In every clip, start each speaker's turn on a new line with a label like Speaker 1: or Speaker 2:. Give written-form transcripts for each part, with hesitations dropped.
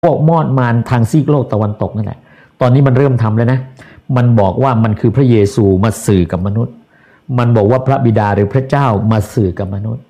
Speaker 1: พวกมอดมารทางซีกโลกตะวันตกนั่นแหละตอนนี้มันเริ่มทำแล้วนะมันบอกว่ามันคือพระเยซูมาสื่อกับมนุษย์มันบอกว่าพระบิดาหรือพระเจ้ามาสื่อกับมนุษย์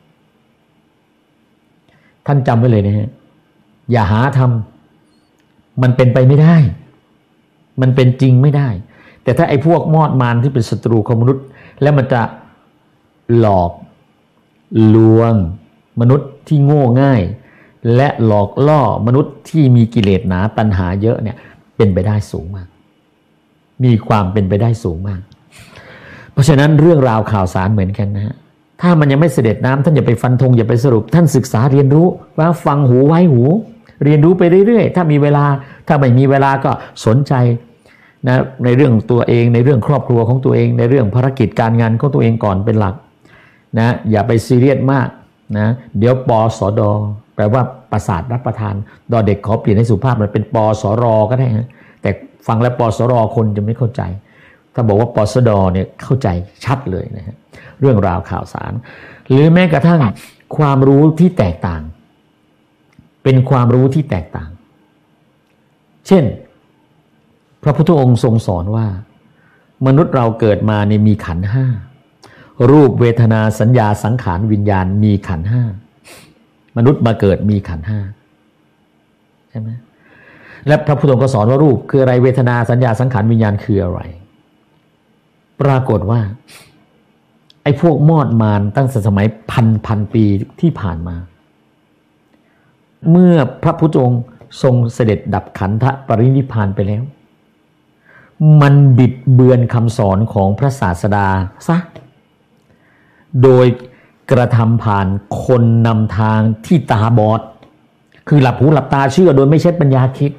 Speaker 1: ท่านจำไว้เลยนะฮะอย่าหาทำมันเป็นไปไม่ได้มันเป็นจริงไม่ได้แต่ถ้าไอ้พวกมอดมารที่เป็นศัตรูของมนุษย์แล้วมันจะหลอกลวงมนุษย์ที่โง่ง่ายและหลอกล่อมนุษย์ที่มีกิเลสหนาตัณหาเยอะเนี่ยเป็นไปได้สูงมากมีความเป็นไปได้สูงมากเพราะฉะนั้นเรื่องราวข่าวสารเหมือนกันนะฮะถ้ามันยังไม่เสด็จน้ำท่านอย่าไปฟันธงอย่าไปสรุปท่านศึกษาเรียนรู้ว่าฟังหูไว้หูเรียนรู้ไปเรื่อยๆถ้ามีเวลาถ้าไม่มีเวลาก็สนใจนะในเรื่องตัวเองในเรื่องครอบครัวของตัวเองในเรื่องภารกิจการงานของตัวเองก่อนเป็นหลักนะอย่าไปซีเรียสมากนะเดี๋ยวปสดแปลว่าประสาทรับประทานดอเด็กขอเปลี่ยนให้สุภาพมันเป็นปสรก็ได้นะแต่ฟังแล้วปสรคนจะไม่เข้าใจถ้าบอกว่าปสดเนี่ยเข้าใจชัดเลยนะฮะเรื่องราวข่าวสารหรือแม้กระทั่งความรู้ที่แตกต่างเป็นความรู้ที่แตกต่างเช่นพระพุทธองค์ทรงสอนว่ามนุษย์เราเกิดมาเนี่ยมีขันธ์ห้ารูปเวทนาสัญญาสังขารวิญญาณมีขันธ์ห้ามนุษย์มาเกิดมีขันธ์ห้าใช่ไหมและพระพุทธองค์ก็สอนว่ารูปคืออะไรเวทนาสัญญาสังขารวิญญาณคืออะไรปรากฏว่าไอ้พวกมอดมารตั้งแต่สมัยพันปีที่ผ่านมาเมื่อพระพุทธองค์ทรงเสด็จดับขันธปรินิพพานไปแล้วมันบิดเบือนคำสอนของพระศาสดาซะโดยกระทำผ่านคนนำทางที่ตาบอดคือหลับหูหลับตาเชื่อโดยไม่ใช่ปัญญาคิด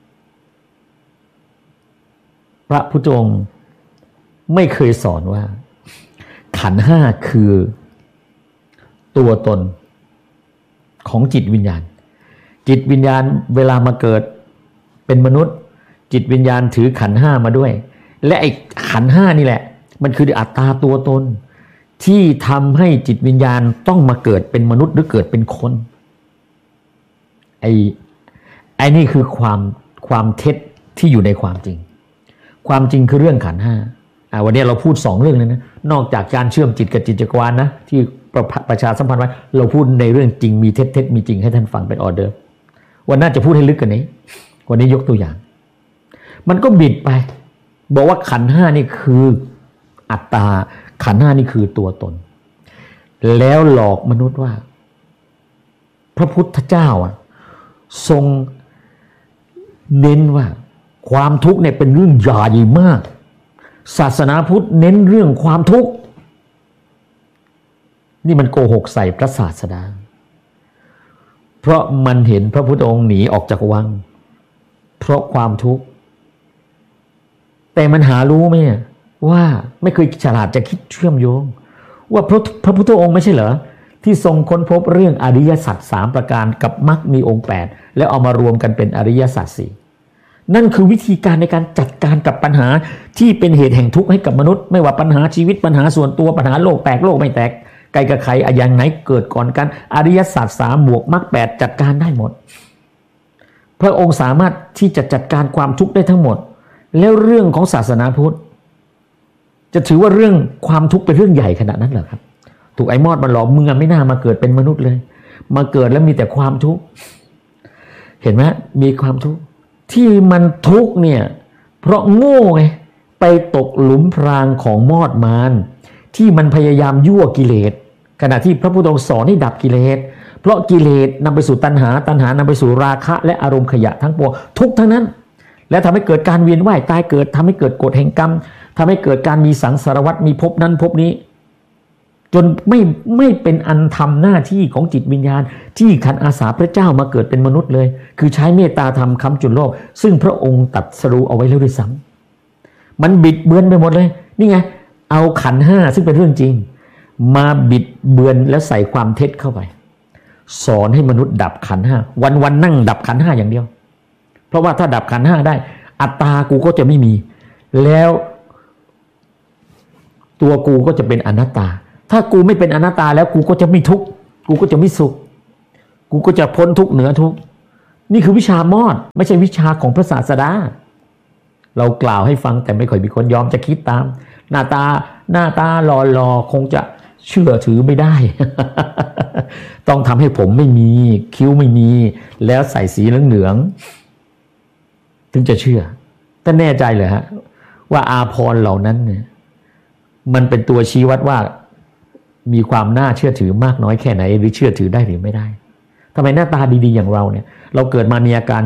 Speaker 1: พระพุทธองค์ไม่เคยสอนว่าขันธ์ห้าคือตัวตนของจิตวิญญาณจิตวิญญาณเวลามาเกิดเป็นมนุษย์จิตวิญญาณถือขันธ์ห้ามาด้วยและไอ้ขันธ์ห้านี่แหละมันคืออัตตาตัวตนที่ทำให้จิตวิญญาณต้องมาเกิดเป็นมนุษย์หรือเกิดเป็นคนไอ้นี่คือความเท็จที่อยู่ในความจริงความจริงคือเรื่องขันธ์ห้าวันนี้เราพูด2เรื่องเลยนะนอกจากการเชื่อมจิตกับจิตจักรวาลนะที่ประชาสัมพันธ์ไว้เราพูดในเรื่องจริงมีเท็จมีจริงให้ท่านฟังเป็นออเดอร์วันหน้าจะพูดให้ลึกกว่านี้วันนี้ยกตัวอย่างมันก็บิดไปบอกว่าขันธ์ห้านี่คืออัตตาขันธ์ห้านี่คือตัวตนแล้วหลอกมนุษย์ว่าพระพุทธเจ้าทรงเน้นว่าความทุกข์เนี่ยเป็นเรื่องใหญ่มากศาสนาพุทธเน้นเรื่องความทุกข์นี่มันโกหกใส่พระศาสดาเพราะมันเห็นพระพุทธองค์หนีออกจากวังเพราะความทุกข์แต่มันหารู้ไหมว่าไม่เคยฉลาดจะคิดเชื่อมโยงว่าพระพุทธองค์ไม่ใช่เหรอที่ทรงค้นพบเรื่องอริยสัจ3ประการกับมรรคมีองค์8แล้วเอามารวมกันเป็นอริยสัจ4นั่นคือวิธีการในการจัดการกับปัญหาที่เป็นเหตุแห่งทุกข์ให้กับมนุษย์ไม่ว่าปัญหาชีวิตปัญหาส่วนตัวปัญหาโลกแตกโลกไม่แตกไกลกับใครอย่างไหนเกิดก่อนกันอริยสัจ3บวกมรรค8จัดการได้หมดพระองค์สามารถที่จะจัดการความทุกข์ได้ทั้งหมดแล้วเรื่องของศาสนาพุทธจะถือว่าเรื่องความทุกข์เป็นเรื่องใหญ่ขนาดนั้นเหรอครับถูกไอ้มอดมันหลอกมึงไม่น่ามาเกิดเป็นมนุษย์เลยมาเกิดแล้วมีแต่ความทุกข์เห็นไหมมีความทุกข์ที่มันทุกข์เนี่ยเพราะโง่ไงไปตกหลุมพรางของมอดมารที่มันพยายามยั่วกิเลสขณะที่พระพุทธองค์สอนให้ดับกิเลสเพราะกิเลสนำไปสู่ตัณหาตัณหานำไปสู่ราคะและอารมณ์ขยะทั้งปวงทุกข์ทั้งนั้นและทำให้เกิดการเวียนว่ายตายเกิดทำให้เกิดกฎแห่งกรรมทำให้เกิดการมีสังสารวัฏมีภพนั้นภพนี้จนไม่เป็นอันทำหน้าที่ของจิตวิญญาณที่ขันอาสาพระเจ้ามาเกิดเป็นมนุษย์เลยคือใช้เมตตาธรรมค้ำจุนโลกซึ่งพระองค์ตรัสรู้เอาไว้แล้วด้วยซ้ำมันบิดเบือนไปหมดเลยนี่ไงเอาขันธ์ห้าซึ่งเป็นเรื่องจริงมาบิดเบือนแล้วใส่ความเท็จเข้าไปสอนให้มนุษย์ดับขันธ์ห้าวันนั่งดับขันธ์ห้าอย่างเดียวเพราะว่าถ้าดับขันธ์ห้าได้อัตตากูก็จะไม่มีแล้วตัวกูก็จะเป็นอนัตตาถ้ากูไม่เป็นอนัตตาแล้วกูก็จะไม่ทุกข์กูก็จะไม่สุขกูก็จะพ้นทุกข์เหนือทุกข์นี่คือวิชามอดไม่ใช่วิชาของพระศาสดาเรากล่าวให้ฟังแต่ไม่ค่อยมีคนยอมจะคิดตามหน้าตาหล่อคงจะเชื่อถือไม่ได้ ต้องทำให้ผมไม่มีคิ้วไม่มีแล้วใส่สีเหลืองถึงจะเชื่อแต่แน่ใจเลยฮะว่าอาภรณ์เหล่านั้นเนี่ยมันเป็นตัวชี้วัดว่ามีความน่าเชื่อถือมากน้อยแค่ไหนหรือเชื่อถือได้หรือไม่ได้ทำไมหน้าตาดีๆอย่างเราเนี่ยเราเกิดมามีอาการ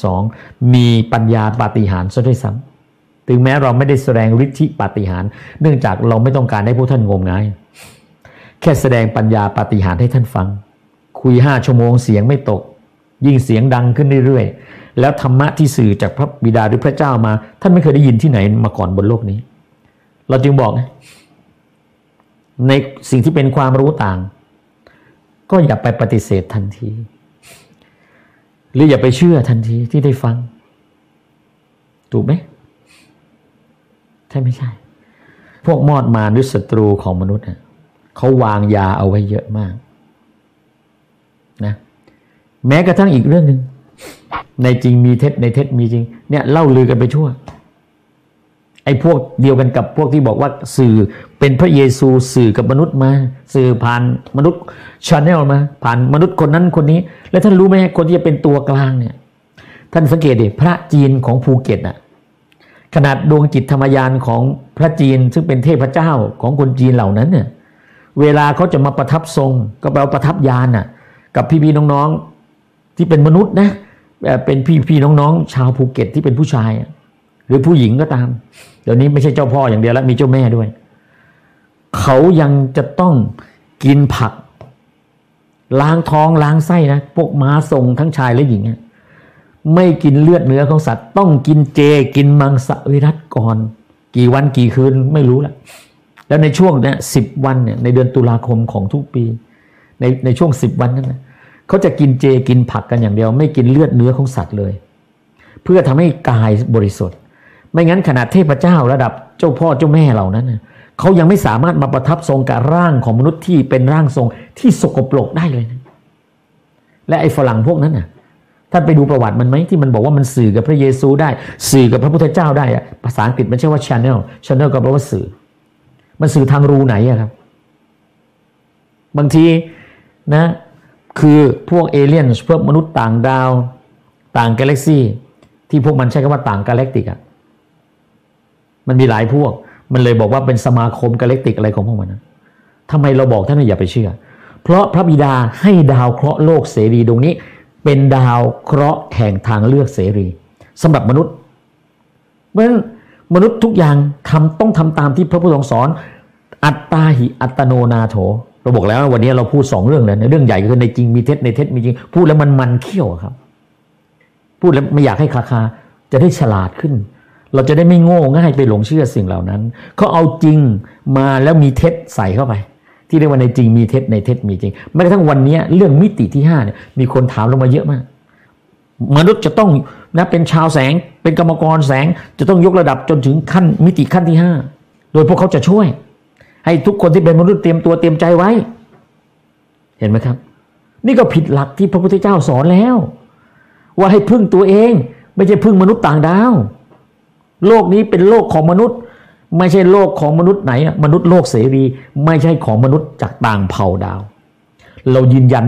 Speaker 1: 32มีปัญญาปาฏิหาริย์ซะด้วยซ้ำถึงแม้เราไม่ได้แสดงฤทธิปาฏิหาริย์เนื่องจากเราไม่ต้องการให้พวกท่านงมงายแค่แสดงปัญญาปาฏิหาริย์ให้ท่านฟังคุย5 ชั่วโมงเสียงไม่ตกยิ่งเสียงดังขึ้นเรื่อยๆแล้วธรรมะที่สื่อจากพระบิดาหรือพระเจ้ามาท่านไม่เคยได้ยินที่ไหนมาก่อนบนโลกนี้เราจึงบอกในสิ่งที่เป็นความรู้ต่างก็อย่าไปปฏิเสธทันทีหรืออย่าไปเชื่อทันทีที่ได้ฟังถูกไหมใช่ไม่ใช่พวกมอดมารหรือศัตรูของมนุษย์เขาวางยาเอาไว้เยอะมากนะแม้กระทั่งอีกเรื่องหนึ่งในจริงมีเท็จในเท็จมีจริงเนี่ยเล่าลือกันไปทั่วไอ้พวกเดียวกันกับพวกที่บอกว่าสื่อเป็นพระเยซูสื่อกับมนุษย์มาสื่อผ่านมนุษย์ชาแนลมาผ่านมนุษย์คนนั้นคนนี้แล้วท่านรู้ไหมคนที่จะเป็นตัวกลางเนี่ยท่านสังเกตดิพระจีนของภูเก็ตน่ะขนาดดวงจิตธรรมยานของพระจีนซึ่งเป็นเทพเจ้าของคนจีนเหล่านั้นเนี่ยเวลาเขาจะมาประทับทรงก็แปลว่าประทับยานน่ะกับพี่ๆน้องๆที่เป็นมนุษย์นะเป็นพี่ๆน้องๆชาวภูเก็ตที่เป็นผู้ชายหรือผู้หญิงก็ตามเดี๋ยวนี้ไม่ใช่เจ้าพ่ออย่างเดียวแล้วมีเจ้าแม่ด้วยเขายังจะต้องกินผักล้างท้องล้างไส้นะพวกม้าทรงทั้งชายและหญิงไม่กินเลือดเนื้อของสัตว์ต้องกินเจกินมังสวิรัติก่อนกี่วันกี่คืนไม่รู้ละแล้วในช่วงนี้10 วันเนี่ยในเดือนตุลาคมของทุกปีในช่วง10 วันนั้นนะเขาจะกินเจกินผักกันอย่างเดียวไม่กินเลือดเนื้อของสัตว์เลยเพื่อทำให้กายบริสุทธิ์ไม่งั้นขนาดเทพเจ้าระดับเจ้าพ่อเจ้าแม่เหล่านั้นนะเขายังไม่สามารถมาประทับทรงกับร่างของมนุษย์ที่เป็นร่างทรงที่สกปรกได้เลยนะและไอ้ฝรั่งพวกนั้นน่ะท่านไปดูประวัติมันไหมที่มันบอกว่ามันสื่อกับพระเยซูได้สื่อกับพระพุทธเจ้าได้อะภาษาอังกฤษมันใช่ว่า channel ก็แปลว่าสื่อมันสื่อทางรูไหนอะครับบางทีนะคือพวกเอเลี่ยนพวกมนุษย์ต่างดาวต่างกาแล็กซี่ที่พวกมันใช้คำว่าต่างกาแล็กติกอะมันมีหลายพวกมันเลยบอกว่าเป็นสมาคมกาแล็กติกอะไรของพวกมันนะทำไมเราบอกท่านอย่าไปเชื่อเพราะพระบิดาให้ดาวเคราะห์โลกเสรีดวงนี้เป็นดาวเคราะห์แห่งทางเลือกเสรีสำหรับมนุษย์เพราะฉะนั้นมนุษย์ทุกอย่างต้องทำตามที่พระพุทธองค์สอนอัตตาหิอัตโนนาโถเราบอกแล้ววันนี้เราพูด2 เรื่องเลยเรื่องใหญ่ก็คือในจริงมีเท็จในเท็จมีจริงพูดแล้วมันเขี้ยวครับพูดแล้วไม่อยากให้คาจะได้ฉลาดขึ้นเราจะได้ไม่โง่ง่ายไปหลงเชื่อสิ่งเหล่านั้นเขาเอาจริงมาแล้วมีเท็จใส่เข้าไปที่เรียกว่าในจริงมีเท็จในเท็จมีจริงแม้กระทั่งวันนี้เรื่องมิติที่5เนี่ยมีคนถามลงมาเยอะมากมนุษย์จะต้องนะเป็นชาวแสงเป็นกรรมกรแสงจะต้องยกระดับจนถึงขั้นมิติขั้นที่5โดยพวกเขาจะช่วยให้ทุกคนที่เป็นมนุษย์เตรียมตัวเตรียมใจไว้เห็นไหมครับนี่ก็ผิดหลักที่พระพุทธเจ้าสอนแล้วว่าให้พึ่งตัวเองไม่ใช่พึ่งมนุษย์ต่างดาวโลกนี้เป็นโลกของมนุษย์ไม่ใช่โลกของมนุษย์ไหนมนุษย์โลกเสรีไม่ใช่ของมนุษย์จากต่างเผ่าดาวเรายืนยัน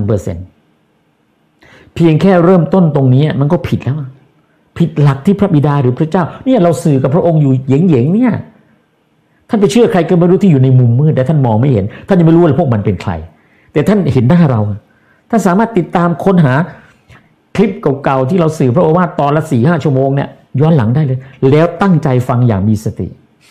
Speaker 1: 1,000%เพียงแค่เริ่มต้นตรงนี้มันก็ผิดแล้วผิดหลักที่พระบิดาหรือพระเจ้าเนี่ยเราสื่อกับพระองค์อยู่เหย่งๆเนี่ยท่านไปเชื่อใครก็ไม่รู้ที่อยู่ในมุมมืดแต่ท่านมองไม่เห็นท่านยังไม่รู้ว่าพวกมันเป็นใครแต่ท่านเห็นหน้าเราท่านสามารถติดตามค้นหาคลิปเก่าๆที่เราสื่อพระโอวาทตอนละ 4-5 ชั่วโมงเนี่ยย้อนหลังได้เลยแล้วตั้งใจฟังอย่างมีสติ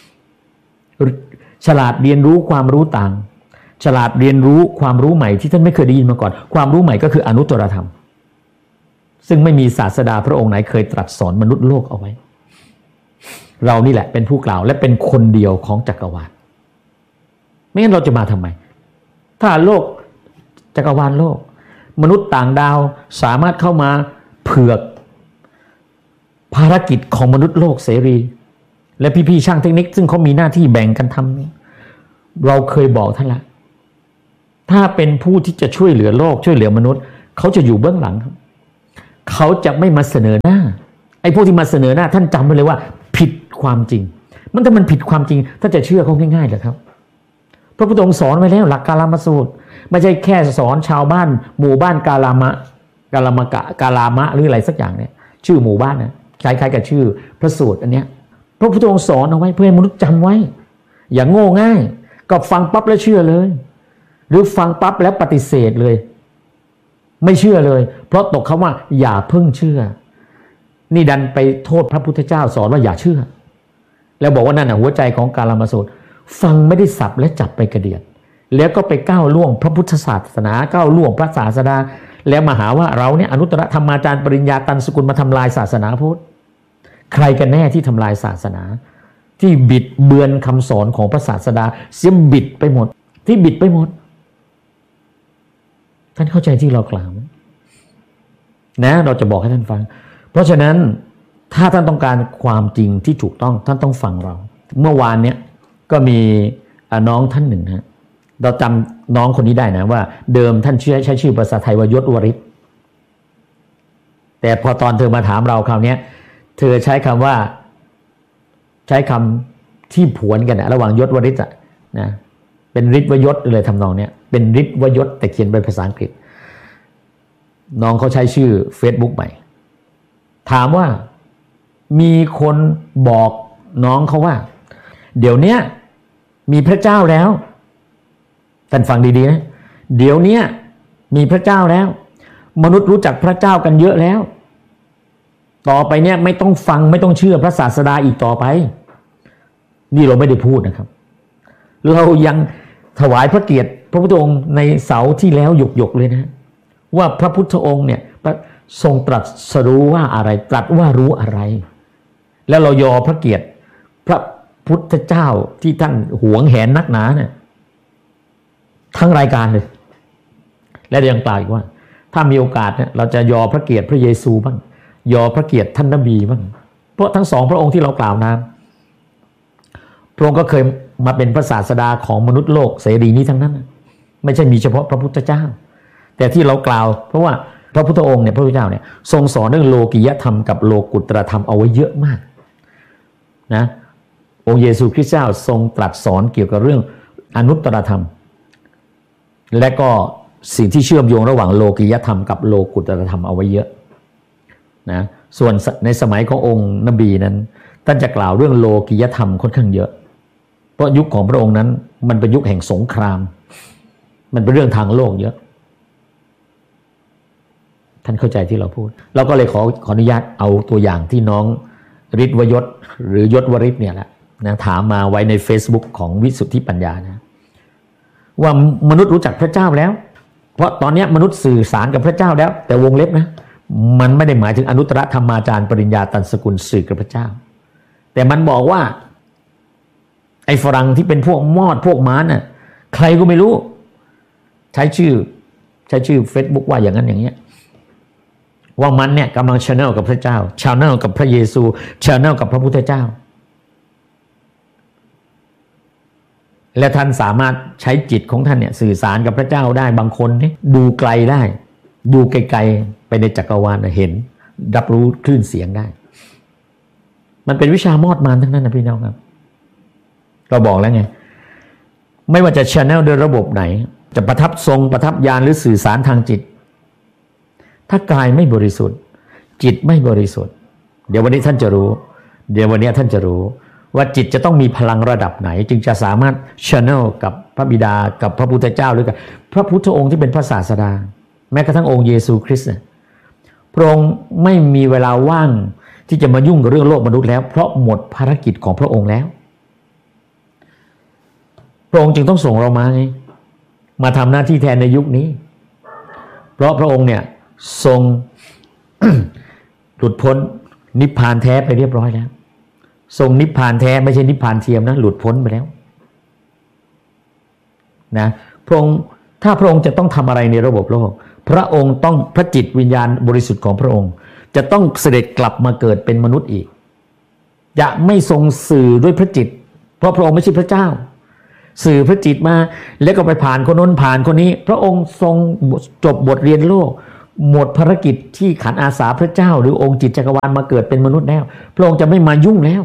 Speaker 1: ฉลาดเรียนรู้ความรู้ต่างฉลาดเรียนรู้ความรู้ใหม่ที่ท่านไม่เคยได้ยินมาก่อนความรู้ใหม่ก็คืออนุตตรธรรมซึ่งไม่มีศาสดาพระองค์ไหนเคยตรัสสอนมนุษย์โลกเอาไว้เรานี่แหละเป็นผู้กล่าวและเป็นคนเดียวของจักรวาลไม่งั้นเราจะมาทำไมถ้าโลกจักรวาลโลกมนุษย์ต่างดาวสามารถเข้ามาเผือกภารกิจของมนุษย์โลกเสรีและพี่ๆช่างเทคนิคซึ่งเขามีหน้าที่แบ่งกันทำเราเคยบอกท่านละถ้าเป็นผู้ที่จะช่วยเหลือโลกช่วยเหลือมนุษย์เขาจะอยู่เบื้องหลังเขาจะไม่มาเสนอหน้าไอ้พวกที่มาเสนอหน้าท่านจำไว้เลยว่าผิดความจริงถ้ามันผิดความจริงท่านจะเชื่อเขาง่ายๆเหรอครับพระพุทธองค์สอนไว้แล้วหลักกาลามสูตรไม่ใช่แค่สอนชาวบ้านหมู่บ้านกาลามะหรืออะไรสักอย่างเนี่ยชื่อหมู่บ้านนะคล้ายๆกับชื่อพระสูตรอันเนี้ยพระพุทธองค์สอนเอาไว้เพื่อให้มนุษย์จำไว้อย่างโง่ง่ายก็ฟังปั๊บแล้วเชื่อเลยหรือฟังปั๊บแล้วปฏิเสธเลยไม่เชื่อเลยเพราะตกคำว่าอย่าเพิ่งเชื่อนี่ดันไปโทษพระพุทธเจ้าสอนว่าอย่าเชื่อแล้วบอกว่านั่นน่ะหัวใจของกาลามสูตรฟังไม่ได้สับและจับไปกระเดียดแล้วก็ไปก้าวล่วงพระพุทธศาสนาก้าวล่วงพระศาสดาแล้วมาหาว่าเราเนี่ยอนุตตรธรรมาจารย์ปริญญาตันสกุลมาทำลายศาสนาพุทธใครกันแน่ที่ทำลายศาสนาที่บิดเบือนคำสอนของพระศาสดาเสียบิดไปหมดที่บิดไปหมดท่านเข้าใจที่เรากล่าวนะเราจะบอกให้ท่านฟังเพราะฉะนั้นถ้าท่านต้องการความจริงที่ถูกต้องท่านต้องฟังเราเมื่อวานเนี้ยก็มีน้องท่านหนึ่งฮะเราจำน้องคนนี้ได้นะว่าเดิมท่านใช้ชื่อภาษาไทยว่ายศวริศแต่พอตอนเธอมาถามเราคราวนี้เธอใช้คำว่าใช้คำที่ผวนกันนะระหว่างยศวริศนะเป็นฤทธิ์วยศเลยทำนองเนี้ยเป็นฤทธิ์วยศแต่เขียนเป็นภาษาอังกฤษน้องเขาใช้ชื่อ Facebook ใหม่ถามว่ามีคนบอกน้องเขาว่าเดี๋ยวนี้มีพระเจ้าแล้วท่านฟังดีๆนะเดี๋ยวนี้มีพระเจ้าแล้วมนุษย์รู้จักพระเจ้ากันเยอะแล้วต่อไปเนี่ยไม่ต้องฟังไม่ต้องเชื่อพระศาสดาอีกต่อไปนี่เราไม่ได้พูดนะครับเรายังถวายพระเกียรติพระพุทธองค์ในเสาร์ที่แล้วหยกๆเลยนะว่าพระพุทธองค์เนี่ยทรงตรัสรู้ว่าอะไรตรัสว่ารู้อะไรแล้วเรายอพระเกียรติพระพุทธเจ้าที่ท่านหวงแหนนักหนาเนี่ยทั้งรายการเลยและยังกล่าวอีกว่าถ้ามีโอกาสเนี่ยเราจะยอพระเกียรติพระเยซูบ้างยอพระเกียรติท่านนบีบ้างเพราะทั้งสองพระองค์ที่เรากล่าวนามพระองค์ก็เคยมาเป็นพระศาสดาของมนุษย์โลกเสรีนี้ทั้งนั้นไม่ใช่มีเฉพาะพระพุทธเจ้าแต่ที่เรากล่าวเพราะว่าพระพุทธองค์เนี่ยพระพุทธเจ้าเนี่ยทรงสอนเรื่องโลกิยธรรมกับโลกุตตรธรรมเอาไว้เยอะมากนะองค์เยซูคริสต์เจ้าทรงตรัสสอนเกี่ยวกับเรื่องอนุตตรธรรมและก็สิ่งที่เชื่อมโยงระหว่างโลกิยธรรมกับโลกุตตรธรรมเอาไว้เยอะนะส่วนในสมัยขององค์นบีนั้นท่านจะกล่าวเรื่องโลกิยธรรมค่อนข้างเยอะเพราะยุคของพระองค์นั้นมันเป็นยุคแห่งสงครามมันเป็นเรื่องทางโลกเยอะท่านเข้าใจที่เราพูดเราก็เลยขออนุญาตเอาตัวอย่างที่น้องฤทธิ์วยศหรือยศวริศเนี่ยแหละนะถามมาไว้ใน Facebook ของวิสุทธิปัญญานะว่ามนุษย์รู้จักพระเจ้าแล้วเพราะตอนนี้มนุษย์สื่อสารกับพระเจ้าแล้วแต่วงเล็บนะมันไม่ได้หมายถึงอนุตตรธรรมาจารย์ปริญญาตันสกุลสื่อกับพระเจ้าแต่มันบอกว่าไอ้ฝรั่งที่เป็นพวกมอดพวกม้าน่ะใครก็ไม่รู้ใช้ชื่อ Facebook ว่าอย่างนั้นอย่างเงี้ยว่ามันเนี่ยกำลัง channel กับพระเจ้า channel กับพระเยซู channel กับพระพุทธเจ้าและท่านสามารถใช้จิตของท่านเนี่ยสื่อสารกับพระเจ้าได้บางคนเนี่ยดูไกลได้ดูไกลๆไปในจักรวาลเห็นรับรู้คลื่นเสียงได้มันเป็นวิชามอดมารทั้งนั้นนะพี่น้องครับเราบอกแล้วไงไม่ว่าจะ channel ด้วยระบบไหนจะประทับทรงประทับญาณหรือสื่อสารทางจิตถ้ากายไม่บริสุทธิ์จิตไม่บริสุทธิ์เดี๋ยววันนี้ท่านจะรู้ว่าจิตจะต้องมีพลังระดับไหนจึงจะสามารถ channel กับพระบิดากับพระพุทธเจ้าหรือกับพระพุทธองค์ที่เป็นพระศาสดาแม้กระทั่งองค์เยซูคริสต์พระองค์ไม่มีเวลาว่างที่จะมายุ่งกับเรื่องโลกมนุษย์แล้วเพราะหมดภารกิจของพระองค์แล้วพระองค์จึงต้องส่งเรามาทำหน้าที่แทนในยุคนี้เพราะพระองค์เนี่ยทรง หลุดพ้นนิพพานแท้ไปเรียบร้อยแล้วทรงนิพพานแท้ไม่ใช่นิพพานเทียมนะหลุดพ้นไปแล้วนะพระองค์ถ้าพระองค์จะต้องทำอะไรในระบบโลกพระองค์ต้องพระจิตวิญญาณบริสุทธิ์ของพระองค์จะต้องเสด็จกลับมาเกิดเป็นมนุษย์อีกจะไม่ทรงสื่อด้วยพระจิตเพราะพระองค์ไม่ใช่พระเจ้าสื่อพระจิตมาแล้วก็ไปผ่านคนโน้นผ่านคนนี้พระองค์ทรงจบบทเรียนโลกหมดภารกิจที่ขันอาสาพระเจ้าหรือองค์จิตจักรวาลมาเกิดเป็นมนุษย์แล้วพระองค์จะไม่มายุ่งแล้ว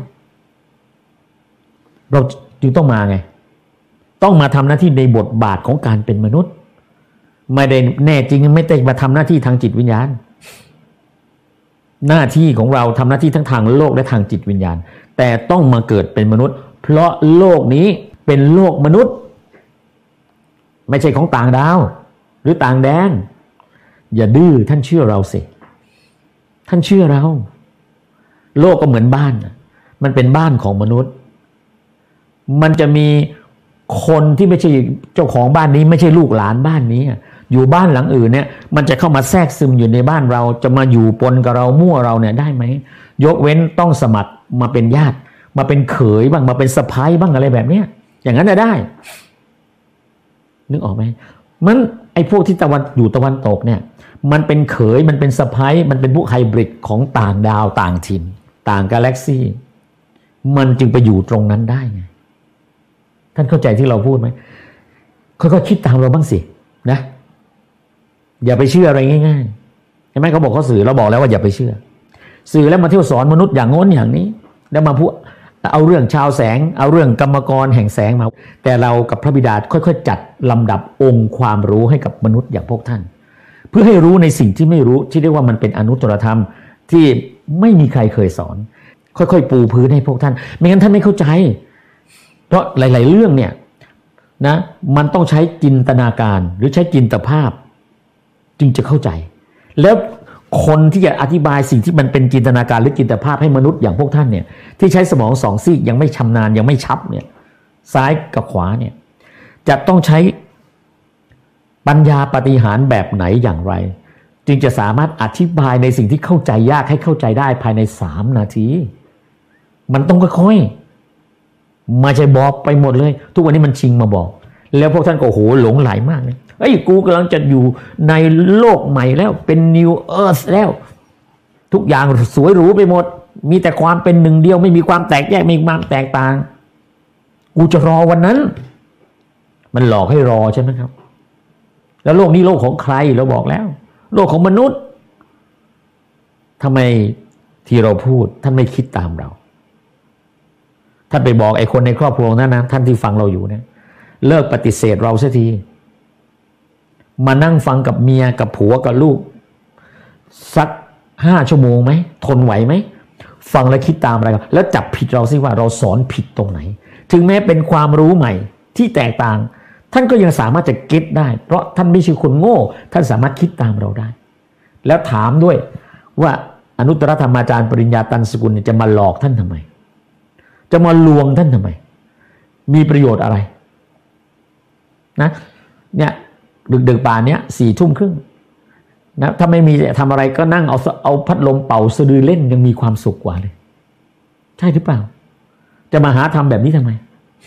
Speaker 1: เราจึงต้องมาไงต้องมาทำหน้าที่ในบทบาทของการเป็นมนุษย์ไม่ได้แน่จริงไม่ได้มาทำหน้าที่ทางจิตวิญญาณหน้าที่ของเราทำหน้าที่ทั้งทางโลกและทางจิตวิญญาณแต่ต้องมาเกิดเป็นมนุษย์เพราะโลกนี้เป็นโลกมนุษย์ไม่ใช่ของต่างดาวหรือต่างแดนอย่าดื้อท่านเชื่อเราสิท่านเชื่อเราโลกก็เหมือนบ้านมันเป็นบ้านของมนุษย์มันจะมีคนที่ไม่ใช่เจ้าของบ้านนี้ไม่ใช่ลูกหลานบ้านนี้อยู่บ้านหลังอื่นเนี่ยมันจะเข้ามาแทรกซึมอยู่ในบ้านเราจะมาอยู่ปนกับเรามั่วเราเนี่ยได้ไหมยกเว้นต้องสมัครมาเป็นญาติมาเป็นเขยบ้างมาเป็นสะใภ้บ้างอะไรแบบเนี้ยอย่างนั้นจะได้นึกออกไหมมันไอ้พวกที่อยู่ตะวันตกเนี่ยมันเป็นเขยมันเป็นสะใภ้มันเป็นพวกไฮบริดของต่างดาวต่างถิ่นต่างกาแล็กซี่มันจึงไปอยู่ตรงนั้นได้ไงท่านเข้าใจที่เราพูดไหมค่อยๆคิดตามเราบ้างสินะอย่าไปเชื่ออะไรง่ายๆใช่ไหมเขาบอกเขาสื่อเราบอกแล้วว่าอย่าไปเชื่อสื่อแล้วมาเที่ยวสอนมนุษย์อย่างโน้นอย่างนี้แล้วมาพูดเอาเรื่องชาวแสงเอาเรื่องกรรมกรแห่งแสงมาแต่เรากับพระบิดาค่อยๆจัดลำดับองค์ความรู้ให้กับมนุษย์อย่างพวกท่านเพื่อให้รู้ในสิ่งที่ไม่รู้ที่เรียกว่ามันเป็นอนุตตรธรรมที่ไม่มีใครเคยสอนค่อยๆปูพื้นให้พวกท่านไม่งั้นท่านไม่เข้าใจเพราะหลายๆเรื่องเนี่ยนะมันต้องใช้จินตนาการหรือใช้จินตภาพจึงจะเข้าใจแล้วคนที่จะอธิบายสิ่งที่มันเป็นจินตนาการหรือจินตภาพให้มนุษย์อย่างพวกท่านเนี่ยที่ใช้สมองสองซีกยังไม่ชำนาญยังไม่ชับเนี่ยซ้ายกับขวาเนี่ยจะต้องใช้ปัญญาปาฏิหาริย์แบบไหนอย่างไรจึงจะสามารถอธิบายในสิ่งที่เข้าใจยากให้เข้าใจได้ภายใน3 นาทีมันต้องค่อยๆมาใช่บอกไปหมดเลยทุกวันนี้มันชิงมาบอกแล้วพวกท่านก็โหหลงไหลมากเลยเอ้ยกูกำลังจะอยู่ในโลกใหม่แล้วเป็น New Earth แล้วทุกอย่างสวยหรูไปหมดมีแต่ความเป็นหนึ่งเดียวไม่มีความแตกแยกไม่มีความแตกต่างกูจะรอวันนั้นมันหลอกให้รอใช่ไหมครับแล้วโลกนี้โลกของใครเราบอกแล้วโลกของมนุษย์ทำไมที่เราพูดท่านไม่คิดตามเราท่านไปบอกไอ้คนในครอบครัวนั้นนะท่านที่ฟังเราอยู่เนี่ยเลิกปฏิเสธเราเสียทีมานั่งฟังกับเมียกับผัวกับลูกสัก5 ชั่วโมงไหมทนไหวไหมฟังแล้วคิดตามอะไรแล้วจับผิดเราสิว่าเราสอนผิดตรงไหนถึงแม้เป็นความรู้ใหม่ที่แตกต่างท่านก็ยังสามารถจะเก็ตได้เพราะท่านไม่ใช่คนโง่ท่านสามารถคิดตามเราได้แล้วถามด้วยว่าอนุตตรธรรมาจารย์ปริญญาตันสกุลจะมาหลอกท่านทำไมจะมาลวงท่านทำไมมีประโยชน์อะไรนะเนี่ยดึกๆป่านเนี้ย4 ทุ่มครึ่งนะถ้าไม่มีทำอะไรก็นั่งเอาพัดลมเป่าสะดือเล่นยังมีความสุขกว่าเลยใช่หรือเปล่าจะมาหาทำแบบนี้ทำไม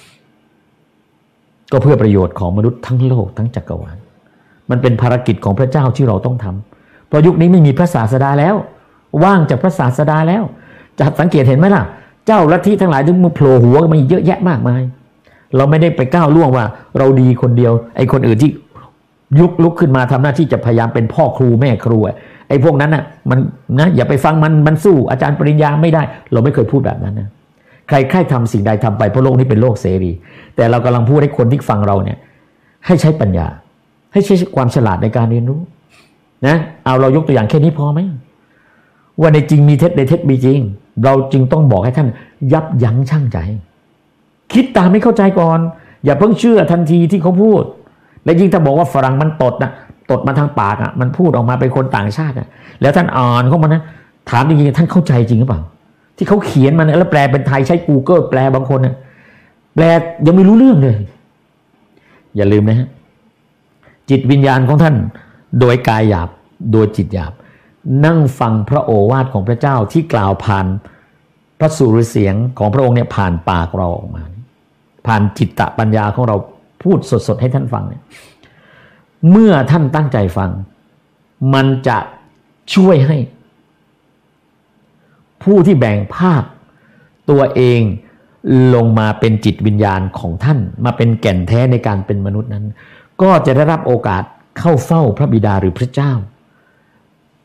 Speaker 1: ก็เพื่อประโยชน์ของมนุษย์ทั้งโลกทั้งจักรวาลมันเป็นภารกิจของพระเจ้าที่เราต้องทำเพราะยุคนี้ไม่มีพระศาสดาแล้วว่างจากพระศาสดาแล้วจะสังเกตเห็นไหมล่ะเจ้าลัทธิทั้งหลายที่มาโผล่หัวกันมาเยอะแยะมากมายเราไม่ได้ไปก้าวล่วงว่าเราดีคนเดียวไอ้คนอื่นที่ลุกขึ้นมาทำหน้าที่จะพยายามเป็นพ่อครูแม่ครูไอ้พวกนั้นน่ะมันนะอย่าไปฟังมันสู้อาจารย์ปริญญาไม่ได้เราไม่เคยพูดแบบนั้นนะใครทำสิ่งใดทำไปเพราะโลกนี้เป็นโลกเสรีแต่เรากำลังพูดให้คนที่ฟังเราเนี่ยให้ใช้ปัญญาให้ใช้ความฉลาดในการเรียนรู้นะเอาเรายกตัวอย่างแค่นี้พอไหมว่าในจริงมีเท็จในเท็จมีจริงเราจึงต้องบอกให้ท่านยับยั้งชั่งใจคิดตามให้เข้าใจก่อนอย่าเพิ่งเชื่อทันทีที่เขาพูดและยิ่งถ้าบอกว่าฝรั่งมันตดมาทางปากมันพูดออกมาเป็นคนต่างชาติแล้วท่านอ่านเข้ามานะถามจริงๆท่านเข้าใจจริงหรือเปล่าที่เขาเขียนมาแล้วแปลเป็นไทยใช้ Google แปลบางคนแปลยังไม่รู้เรื่องเลยอย่าลืมนะฮะจิตวิญญาณของท่านโดยกายหยาบโดยจิตหยาบนั่งฟังพระโอวาทของพระเจ้าที่กล่าวผ่านพระสุรเสียงของพระองค์เนี่ยผ่านปากเราออกมาผ่านจิตตปัญญาของเราพูดสดๆให้ท่านฟังเนี่ยเมื่อท่านตั้งใจฟังมันจะช่วยให้ผู้ที่แบ่งภาคตัวเองลงมาเป็นจิตวิญญาณของท่านมาเป็นแก่นแท้ในการเป็นมนุษย์นั้นก็จะได้รับโอกาสเข้าเฝ้าพระบิดาหรือพระเจ้า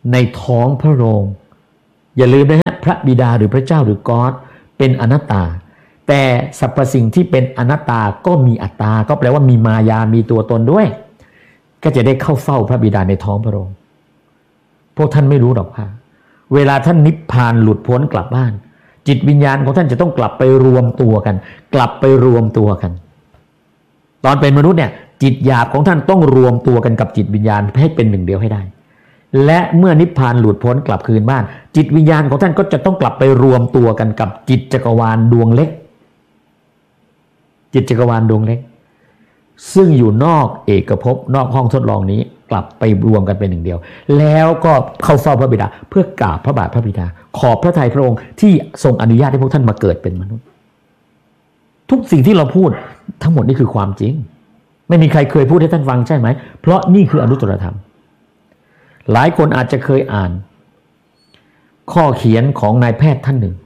Speaker 1: ในท้องพระโรงอย่าลืมนะฮะพระบิดาหรือพระเจ้าหรือก๊อดเป็นอนัตตาแต่สรรพสิ่งที่เป็นอนัตตาก็มีอัตตาก็แปลว่ามีมายามีตัวตนด้วยก็จะได้เข้าเฝ้าพระบิดาในท้องพระโรงพวกท่านไม่รู้หรอกว่าเวลาท่านนิพพานหลุดพ้นกลับบ้านจิตวิญญาณของท่านจะต้องกลับไปรวมตัวกันกลับไปรวมตัวกันตอนเป็นมนุษย์เนี่ยจิตหยาบของท่านต้องรวมตัวกันกับจิตวิญญาณให้เป็นหนึ่งเดียวให้ได้และเมื่อนิพพานหลุดพ้นกลับคืนบ้านจิตวิญญาณของท่านก็จะต้องกลับไปรวมตัวกันกับจิตจักรวาลดวงเล็กจิตจักรวาลดวงเล็กซึ่งอยู่นอกเอกภพนอกห้องทดลองนี้กลับไปรวมกันเป็นหนึ่งเดียวแล้วก็เข้าเฝ้าพระบิดาเพื่อกราบพระบาทพระบิดาขอบพระทัยพระองค์ที่ทรงอนุญาตให้พวกท่านมาเกิดเป็นมนุษย์ทุกสิ่งที่เราพูดทั้งหมดนี่คือความจริงไม่มีใครเคยพูดให้ท่านฟังใช่ไหมเพราะนี่คืออนุตตรธรรมหลายคนอาจจะเคยอ่านข้อเขียนของนายแพทย์ท่านหนึ่ง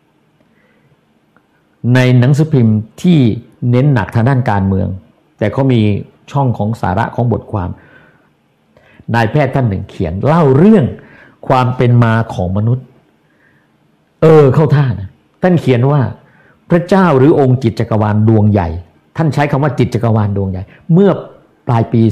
Speaker 1: ในหนังสือพิมพ์ที่เน้นหนักทางด้านการเมืองแต่เขามีช่องของสาระของบทความนายแพทย์ท่านหนึ่งเขียนเล่าเรื่องความเป็นมาของมนุษย์เข้าท่านะท่านเขียนว่าพระเจ้าหรือองค์จิตจักรวาลดวงใหญ่ท่านใช้คำว่าจิตจักรวาลดวงใหญ่เมื่อปลายปี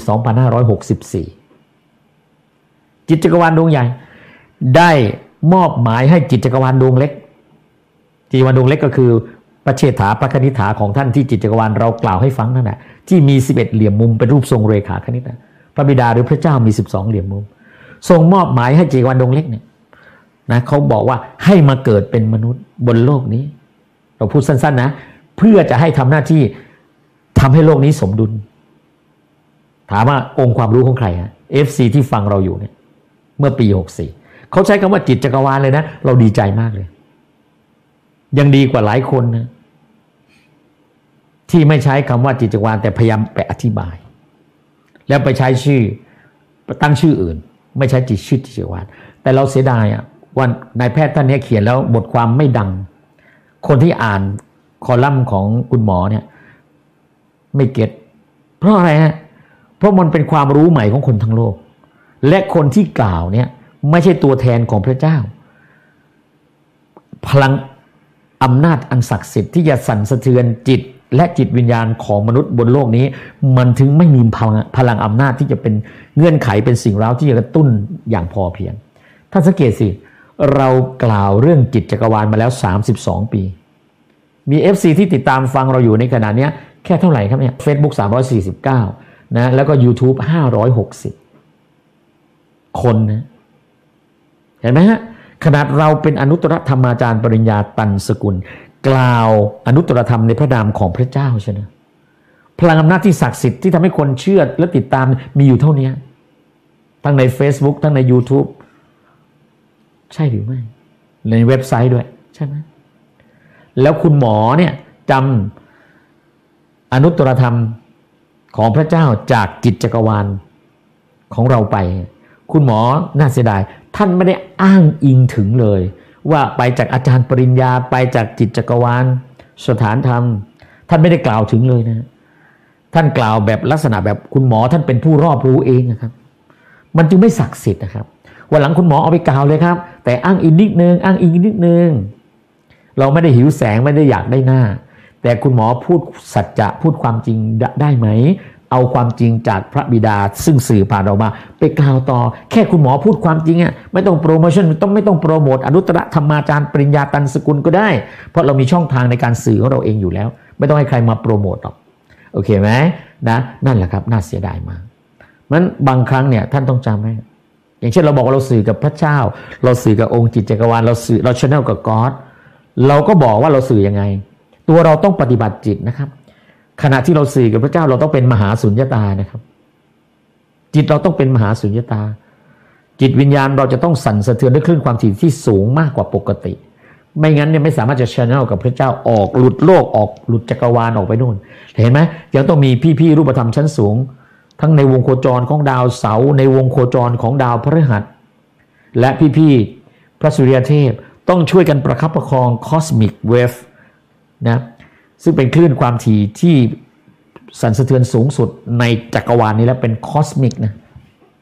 Speaker 1: 2564 จิตจักรวาลดวงใหญ่ได้มอบหมายให้จิตจักรวาลดวงเล็กจิตจักรวาลดวงเล็กก็คือพระเชษฐาพระคณิษฐาของท่านที่จิตจักรวาลเรากล่าวให้ฟังนั่นแหละที่มี11เหลี่ยมมุมเป็นรูปทรงเรขาคณิตพระบิดาหรือพระเจ้ามี12เหลี่ยมมุมทรงมอบหมายให้จิตจักรวาลดวงเล็กเนี่ยนะเขาบอกว่าให้มาเกิดเป็นมนุษย์บนโลกนี้เราพูดสั้นๆนะเพื่อจะให้ทำหน้าที่ทำให้โลกนี้สมดุลถามว่าองค์ความรู้ของใครฮะ FC ที่ฟังเราอยู่เนี่ยเมื่อปี64เขาใช้คำว่าจิตจักรวาลเลยนะเราดีใจมากเลยยังดีกว่าหลายคนนะที่ไม่ใช้คำว่าจิตจักรวาลแต่พยายามไปอธิบายแล้วไปใช้ชื่อตั้งชื่ออื่นไม่ใช้ชื่อจิตจักรวาลแต่เราเสียดายว่านายแพทย์ท่านนี้เขียนแล้วบทความไม่ดังคนที่อ่านคอลัมน์ของคุณหมอเนี่ยไม่เก็ตเพราะอะไรฮะเพราะมันเป็นความรู้ใหม่ของคนทั้งโลกและคนที่กล่าวเนี่ยไม่ใช่ตัวแทนของพระเจ้าพลังอำนาจอันศักดิ์สิทธิ์ที่จะสั่นสะเทือนจิตและจิตวิญญาณของมนุษย์บนโลกนี้มันถึงไม่มีพลังอำนาจที่จะเป็นเงื่อนไขเป็นสิ่งเร้าที่จะกระตุ้นอย่างพอเพียงท่านสังเกตสิเรากล่าวเรื่องจิตจักรวาลมาแล้ว32 ปีมี FC ที่ติดตามฟังเราอยู่ในขณะนี้แค่เท่าไหร่ครับเนี่ย Facebook 349นะแล้วก็ YouTube 560คนนะเห็นไหมฮะขนาดเราเป็นอนุตตรธรรมาจารย์ปริญญาตันสกุลกล่าวอนุตตรธรรมในพระนามของพระเจ้าใช่ไหมพลังอำนาจที่ศักดิ์สิทธิ์ที่ทำให้คนเชื่อและติดตามมีอยู่เท่านี้ทั้งใน Facebook ทั้งใน YouTube ใช่หรือไม่ในเว็บไซต์ด้วยใช่ไหมแล้วคุณหมอเนี่ยจำอนุตตรธรรมของพระเจ้าจากจิตจักรวาลของเราไปคุณหมอน่าเสียดายท่านไม่ได้อ้างอิงถึงเลยว่าไปจากอาจารย์ปริญญาไปจากจิตจักรวาลสถานธรรมท่านไม่ได้กล่าวถึงเลยนะท่านกล่าวแบบลักษณะแบบคุณหมอท่านเป็นผู้รอบรู้เองนะครับมันจึงไม่ศักดิ์สิทธิ์นะครับวันหลังคุณหมอเอาไปกล่าวเลยครับแต่อ้างอิงนิดนึงอ้างอิงนิดนึงเราไม่ได้หิวแสงไม่ได้อยากได้หน้าแต่คุณหมอพูดสัจจะพูดความจริงได้ไหมเอาความจริงจากพระบิดาซึ่งสื่อผ่านออกมาไปกล่าวต่อแค่คุณหมอพูดความจริงไม่ต้องโปรโมชั่นไม่ต้องโปรโมทอนุตตรธรรมาจารย์ปริญญาตันสกุลก็ได้เพราะเรามีช่องทางในการสื่อของเราเองอยู่แล้วไม่ต้องให้ใครมาโปรโมทหรอกโอเคไหมนะนั่นแหละครับน่าเสียดายมากมันบางครั้งเนี่ยท่านต้องจำไว้อย่างเช่นเราบอกว่าเราสื่อกับพระเจ้าเราสื่อกับองค์จิตจักรวาลเราชแนลกับก๊อดเราก็บอกว่าเราสื่อยังไงตัวเราต้องปฏิบัติจิตนะครับขณะที่เราสื่อกับพระเจ้าเราต้องเป็นมหาสุญญตานะครับจิตเราต้องเป็นมหาสุญญตาจิตวิญญาณเราจะต้องสั่นสะเทือนด้วยคลื่นความถี่ที่สูงมากกว่าปกติไม่งั้นเนี่ยไม่สามารถจะชแนลกับพระเจ้าออกหลุดโลกออกหลุดจักรวาลออกไปนู่นเห็นไหมยังต้องมีพี่ๆรูปธรรมชั้นสูงทั้งในวงโคจรของดาวเสาร์ในวงโคจรของดาวพฤหัสและพี่ๆพระสุริยเทพต้องช่วยกันประคับประคองคอสมิกเวฟนะซึ่งเป็นคลื่นความถี่ที่สั่นสะเทือนสูงสุดในจักรวาลนี้แล้วเป็นคอสมิกนะ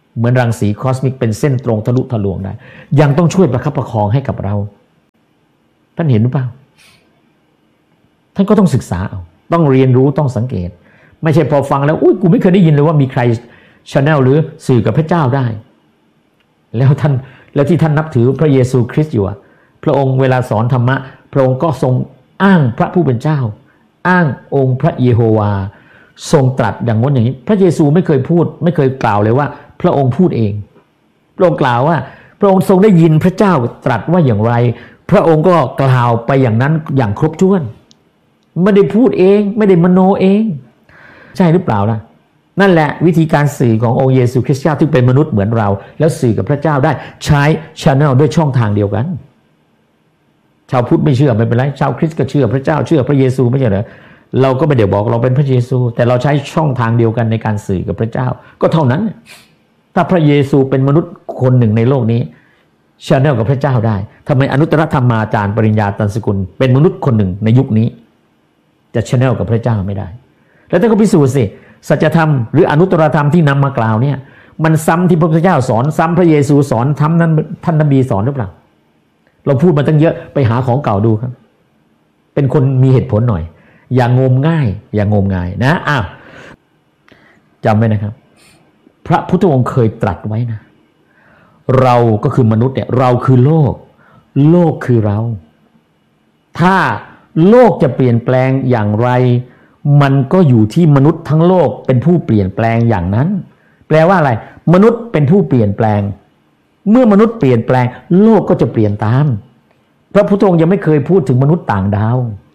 Speaker 1: เหมือนรังสีคอสมิกเป็นเส้นตรงทะลุทะลวงได้ยังต้องช่วยประคับประคองให้กับเราท่านเห็นหรือเปล่าท่านก็ต้องศึกษาเอาต้องเรียนรู้ต้องสังเกตไม่ใช่พอฟังแล้วอุ้ยกูไม่เคยได้ยินเลยว่ามีใครchannel หรือสื่อกับพระเจ้าได้แล้วที่ท่านนับถือพระเยซูคริสต์อยู่พระองค์เวลาสอนธรรมะพระองค์ก็ทรงอ้างพระผู้เป็นเจ้าอ้างองค์พระเยโฮวาทรงตรัสอย่างนั้นอย่างนี้พระเยซูไม่เคยพูดไม่เคยกล่าวเลยว่าพระองค์พูดเองพระองค์กล่าวว่าพระองค์ทรงได้ยินพระเจ้าตรัสว่าอย่างไรพระองค์ก็กล่าวไปอย่างนั้นอย่างครบถ้วนไม่ได้พูดเองไม่ได้มโนเองใช่หรือเปล่าล่ะนั่นแหละวิธีการสื่อขององค์เยซูคริสต์เจ้าที่เป็นมนุษย์เหมือนเราแล้วสื่อกับพระเจ้าได้ใช้ channel ด้วยช่องทางเดียวกันชาวพุทธไม่เชื่อไม่เป็นไรชาวคริสต์ก็เชื่อพระเจ้าเชื่อพระเยซูไม่ใช่เหรอเราก็ไม่ได้บอกเราเป็นพระเยซูแต่เราใช้ช่องทางเดียวกันในการสื่อกับพระเจ้าก็เท่านั้นถ้าพระเยซูเป็นมนุษย์คนหนึ่งในโลกนี้ channel กับพระเจ้าได้ทำไมอนุตตรธรรมาจารย์ปริญญาตันสกุลเป็นมนุษย์คนหนึ่งในยุคนี้จะ channel กับพระเจ้าไม่ได้แล้วท่านก็พิสูจน์สิสัจธรรมหรืออนุตตรธรรมที่นำมากล่าวเนี่ยมันซ้ำที่พระพุทธเจ้าสอนซ้ำพระเยซูสอนทำนั้นท่านนบีสอนหรือเปล่าเราพูดมาตั้งเยอะไปหาของเก่าดูครับเป็นคนมีเหตุผลหน่อยอย่างงมง่ายอย่างมงายนะจำไว้นะครับพระพุทธองค์เคยตรัสไว้นะเราก็คือมนุษย์เนี่ยเราคือโลกโลกคือเราถ้าโลกจะเปลี่ยนแปลงอย่างไรมันก็อยู่ที่มนุษย์ทั้งโลกเป็นผู้เปลี่ยนแปลงอย่างนั้นแปลว่าอะไรมนุษย์เป็นผู้เปลี่ยนแปลงเมื่อมนุษย์เปลี่ยนแปลงโลกก็จะเปลี่ยนตามพระพุทธองค์ยังไม่เคยพูดถึงมนุษย์ต่างดาว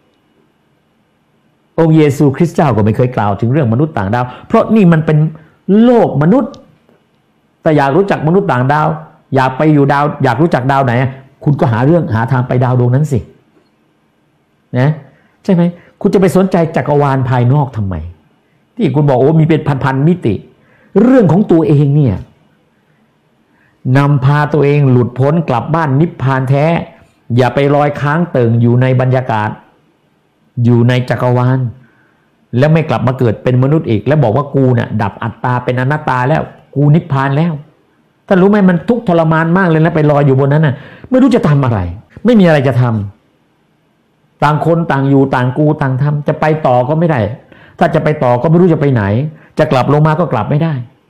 Speaker 1: องค์เยซูคริสต์เจ้าก็ไม่เคยกล่าวถึงเรื่องมนุษย์ต่างดาวเพราะนี่มันเป็นโลกมนุษย์แต่อยากรู้จักมนุษย์ต่างดาวอยากไปอยู่ดาวอยากรู้จักดาวไหนคุณก็หาทางไปดาวดวงนั้นสินะใช่ไหมคุณจะไปสนใจจักรวาลภายนอกทำไมที่คุณบอกโอ้มีเป็นพันๆมิติเรื่องของตัวเองเนี่ยนำพาตัวเองหลุดพ้นกลับบ้านนิพพานแท้อย่าไปลอยค้างเติ่งอยู่ในบรรยากาศอยู่ในจักรวาลแล้วไม่กลับมาเกิดเป็นมนุษย์อีกแล้วบอกว่ากูเนี่ยดับอัตตาเป็นอนัตตาแล้วกูนิพพานแล้วท่านรู้ไหมมันทุกข์ทรมานมากเลยนะไปลอยอยู่บนนั้นน่ะไม่รู้จะทำอะไรไม่มีอะไรจะทำต่างคนต่างอยู่ต่างกูต่างทำจะไปต่อก็ไม่ได้ถ้าจะไปต่อก็ไม่รู้จะไปไหนจะกลับลงมาก็กลับไม่ได้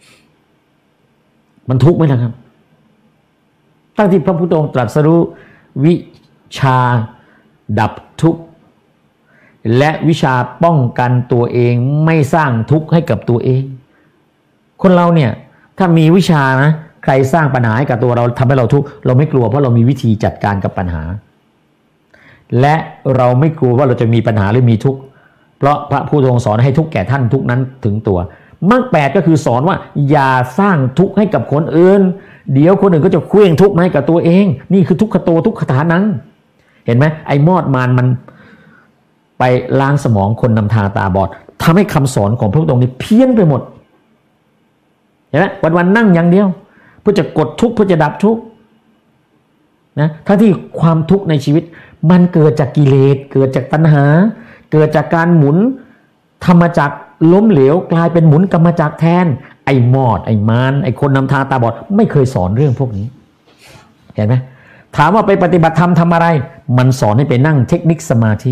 Speaker 1: มันทุกข์ไหมล่ะครับตั้งที่พระพุทธองค์ตรัสรู้วิชาดับทุกข์และวิชาป้องกันตัวเองไม่สร้างทุกข์ให้กับตัวเองคนเราเนี่ยถ้ามีวิชานะใครสร้างปัญหาให้กับตัวเราทำให้เราทุกข์เราไม่กลัวเพราะเรามีวิธีจัดการกับปัญหาและเราไม่กลัวว่าเราจะมีปัญหาหรือมีทุกข์เพราะพระพุทธองค์สอนให้ทุกข์แก่ท่านทุกนั้นถึงตัวมรรค8ก็คือสอนว่าอย่าสร้างทุกข์ให้กับคนอื่นเดี๋ยวคนอื่นก็จะเคลื่องทุกข์มาให้กับตัวเองนี่คือทุกขโตทุกขฐานังเห็นไหมไอ้มอดมารมันไปล้างสมองคนนำทางตาบอดทำให้คำสอนของพระพุทธองค์นี่เพี้ยนไปหมดเห็นไหมวันๆนั่งอย่างเดียวเพื่อจะกดทุกข์เพื่อจะดับทุกข์นะทั้งที่ความทุกข์ในชีวิตมันเกิดจากกิเลสเกิดจากตัณหาเกิดจากการหมุนธรรมจักรล้มเหลวกลายเป็นหมุนกรรมจักรแทนไอ้มอดไอ้มารไอ้คนนำทางตาบอดไม่เคยสอนเรื่องพวกนี้เห็นไหมถามว่าไปปฏิบัติธรรมทำอะไรมันสอนให้ไปนั่งเทคนิคสมาธิ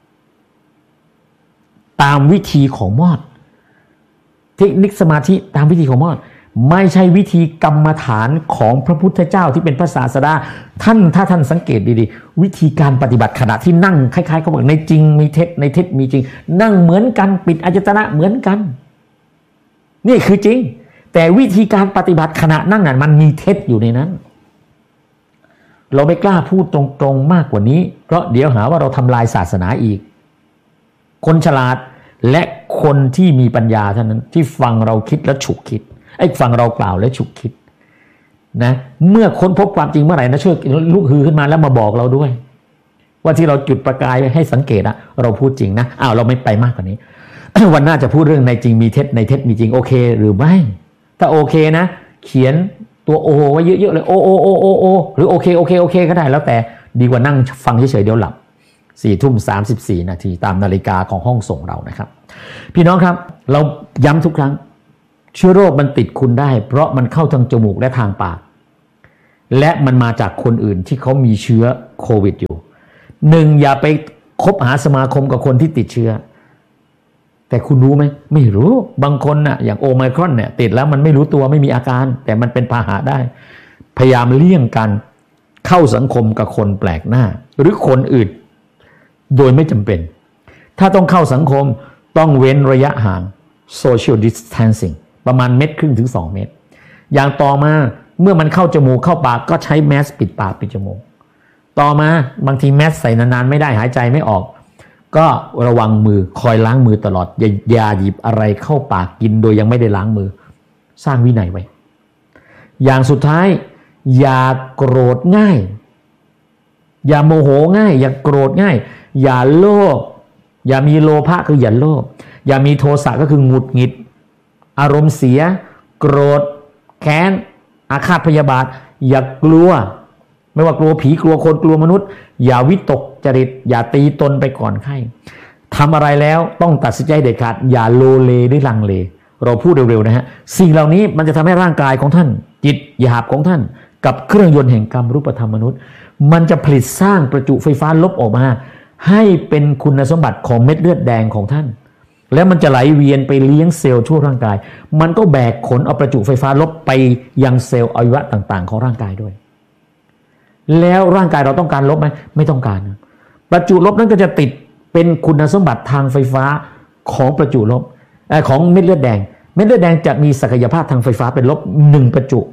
Speaker 1: ตามวิธีของมอดเทคนิคสมาธิตามวิธีของมอดไม่ใช่วิธีกรรมฐานของพระพุทธเจ้าที่เป็นพระศาสดาท่านถ้าท่านสังเกตดีๆวิธีการปฏิบัติขณะที่นั่งคล้ายๆเขาบอกในจริงมีเท็จในเท็จมีจริงนั่งเหมือนกันปิดอายตนะเหมือนกันนี่คือจริงแต่วิธีการปฏิบัติขณะนั่งนั้นมันมีเท็จอยู่ในนั้นเราไม่กล้าพูดตรงๆมากกว่านี้เพราะเดี๋ยวหาว่าเราทำลายศาสนาอีกคนฉลาดและคนที่มีปัญญาเท่านั้นที่ฟังเราคิดและฉุกคิดไอ้ฟังเรากล่าวและฉุกคิดนะเมื่อค้นพบความจริงเมื่อไหร่นะช่วยลุกฮือขึ้นมาแล้วมาบอกเราด้วยว่าที่เราจุดประกายให้สังเกตอะเราพูดจริงนะเราไม่ไปมากกว่านี้ วันหน้าจะพูดเรื่องในจริงมีเท็จในเท็จมีจริงโอเคหรือไม่ถ้าโอเคนะเขียนตัวโอไว้เยอะๆเลยโอหรือโอเคก็ได้แล้วแต่ดีกว่านั่งฟังเฉยๆเดี๋ยวหลับ4:34 นาทีตามนาฬิกาของห้องส่งเรานะครับพี่น้องครับเราย้ำทุกครั้งเชื้อโรคมันติดคุณได้เพราะมันเข้าทางจมูกและทางปากและมันมาจากคนอื่นที่เขามีเชื้อโควิดอยู่หนึ่งอย่าไปคบหาสมาคมกับคนที่ติดเชื้อแต่คุณรู้ไหมไม่รู้บางคนน่ะอย่างโอไมครอนเนี่ยติดแล้วมันไม่รู้ตัวไม่มีอาการแต่มันเป็นพาหะได้พยายามเลี่ยงการเข้าสังคมกับคนแปลกหน้าหรือคนอื่นโดยไม่จำเป็นถ้าต้องเข้าสังคมต้องเว้นระยะห่าง social distancing ประมาณ1.5 เมตรถึง2 เมตรอย่างต่อมาเมื่อมันเข้าจมูกเข้าปากก็ใช้แมสปิดปากปิดจมูกต่อมาบางทีแมสใส่นานๆไม่ได้หายใจไม่ออกก็ระวังมือคอยล้างมือตลอดอย่าหยิบอะไรเข้าปากกินโดยยังไม่ได้ล้างมือสร้างวินัยไว้อย่างสุดท้ายอย่าโกรธง่ายอย่าโมโหง่ายอย่าโกรธง่ายอย่าโลภอย่ามีโลภะคืออย่าโลภอย่ามีโทสะก็คือหงุดหงิดอารมณ์เสียโกรธแค้นอาฆาตพยาบาทอย่ากลัวไม่ว่ากลัวผีกลัวคนกลัวมนุษย์อย่าวิตกจริตอย่าตีตนไปก่อนไข้ทำอะไรแล้วต้องตัดสินใจเด็ดขาดอย่าโลเลหรือลังเลเราพูดเร็วๆนะฮะสิ่งเหล่านี้มันจะทำให้ร่างกายของท่านจิตหยาบของท่านกับเครื่องยนต์แห่งกรรมรูปธรรมมนุษย์มันจะผลิตสร้างประจุไฟฟ้าลบออกมาให้เป็นคุณสมบัติของเม็ดเลือดแดงของท่านแล้วมันจะไหลเวียนไปเลี้ยงเซลล์ทั่วร่างกายมันก็แบกขนเอาประจุไฟฟ้าลบไปยังเซลล์อวัยวะต่างๆของร่างกายด้วยแล้วร่างกายเราต้องการลบไหมไม่ต้องการประจุลบนั้นก็จะติดเป็นคุณสมบัติทางไฟฟ้าของประจุลบของเม็ดเลือดแดงเม็ดเลือดแดงจะมีศักยภาพทางไฟฟ้าเป็นลบ1ประจุ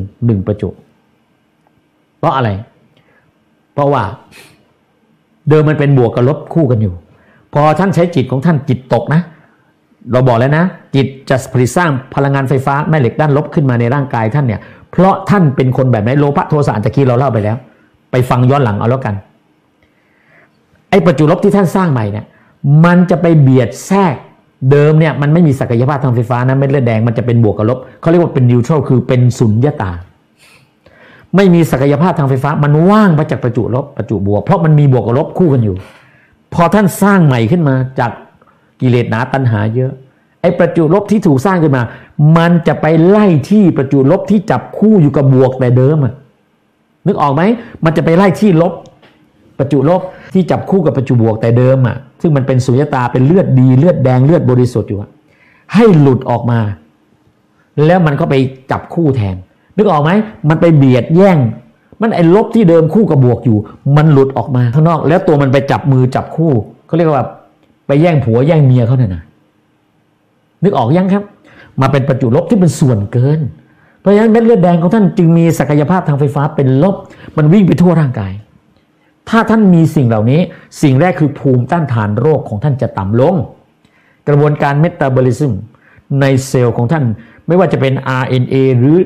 Speaker 1: 1ประจุเพราะอะไรเพราะว่าเดิมมันเป็นบวกกับลบคู่กันอยู่พอท่านใช้จิตของท่านจิตตกนะเราบอกแล้วนะจิตจะผลิตสร้างพลังงานไฟฟ้าแม่เหล็กด้านลบขึ้นมาในร่างกายท่านเนี่ยเพราะท่านเป็นคนแบบไหนโลภะโทสะตะกี้เราเล่าไปแล้วไปฟังย้อนหลังเอาแล้วกันไอ้ประจุลบที่ท่านสร้างใหม่เนี่ยมันจะไปเบียดแทรกเดิมเนี่ยมันไม่มีศักยภาพทางไฟฟ้านะเม็ดเลือดแดงมันจะเป็นบวกกับลบเขาเรียกว่าเป็นนิวทรัลคือเป็นสุญญตาไม่มีศักยภาพทางไฟฟ้ามันว่างมาจากประจุลบประจุบวกเพราะมันมีบวกกับลบคู่กันอยู่พอท่านสร้างใหม่ขึ้นมาจากกิเลสหนาตัณหาเยอะไอ้ประจุลบที่ถูกสร้างขึ้นมามันจะไปไล่ที่ประจุลบที่จับคู่อยู่กับบวกแต่เดิมนึกออกไหมมันจะไปไล่ที่ลบประจุลบที่จับคู่กับประจุบวกแต่เดิมซึ่งมันเป็นสุญญตาเป็นเลือดดีเลือดแดงเลือดบริสุทธิ์อยู่ให้หลุดออกมาแล้วมันก็ไปจับคู่แทนนึกออกไหมมันไปเบียดแย่งมันไอ้ลบที่เดิมคู่กับบวกอยู่มันหลุดออกมาข้างนอกแล้วตัวมันไปจับมือจับคู่เขาเรียกว่าไปแย่งผัวแย่งเมียเขาเนี่ยนะนึกออกยังครับมาเป็นประจุลบที่เป็นส่วนเกินเพราะฉะนั้นเม็ดเลือดแดงของท่านจึงมีศักยภาพทางไฟฟ้าเป็นลบมันวิ่งไปทั่วร่างกายถ้าท่านมีสิ่งเหล่านี้สิ่งแรกคือภูมิต้านทานโรคของท่านจะต่ำลงกระบวนการเมตาบอลิซึมในเซลล์ของท่านไม่ว่าจะเป็น RNA หรือ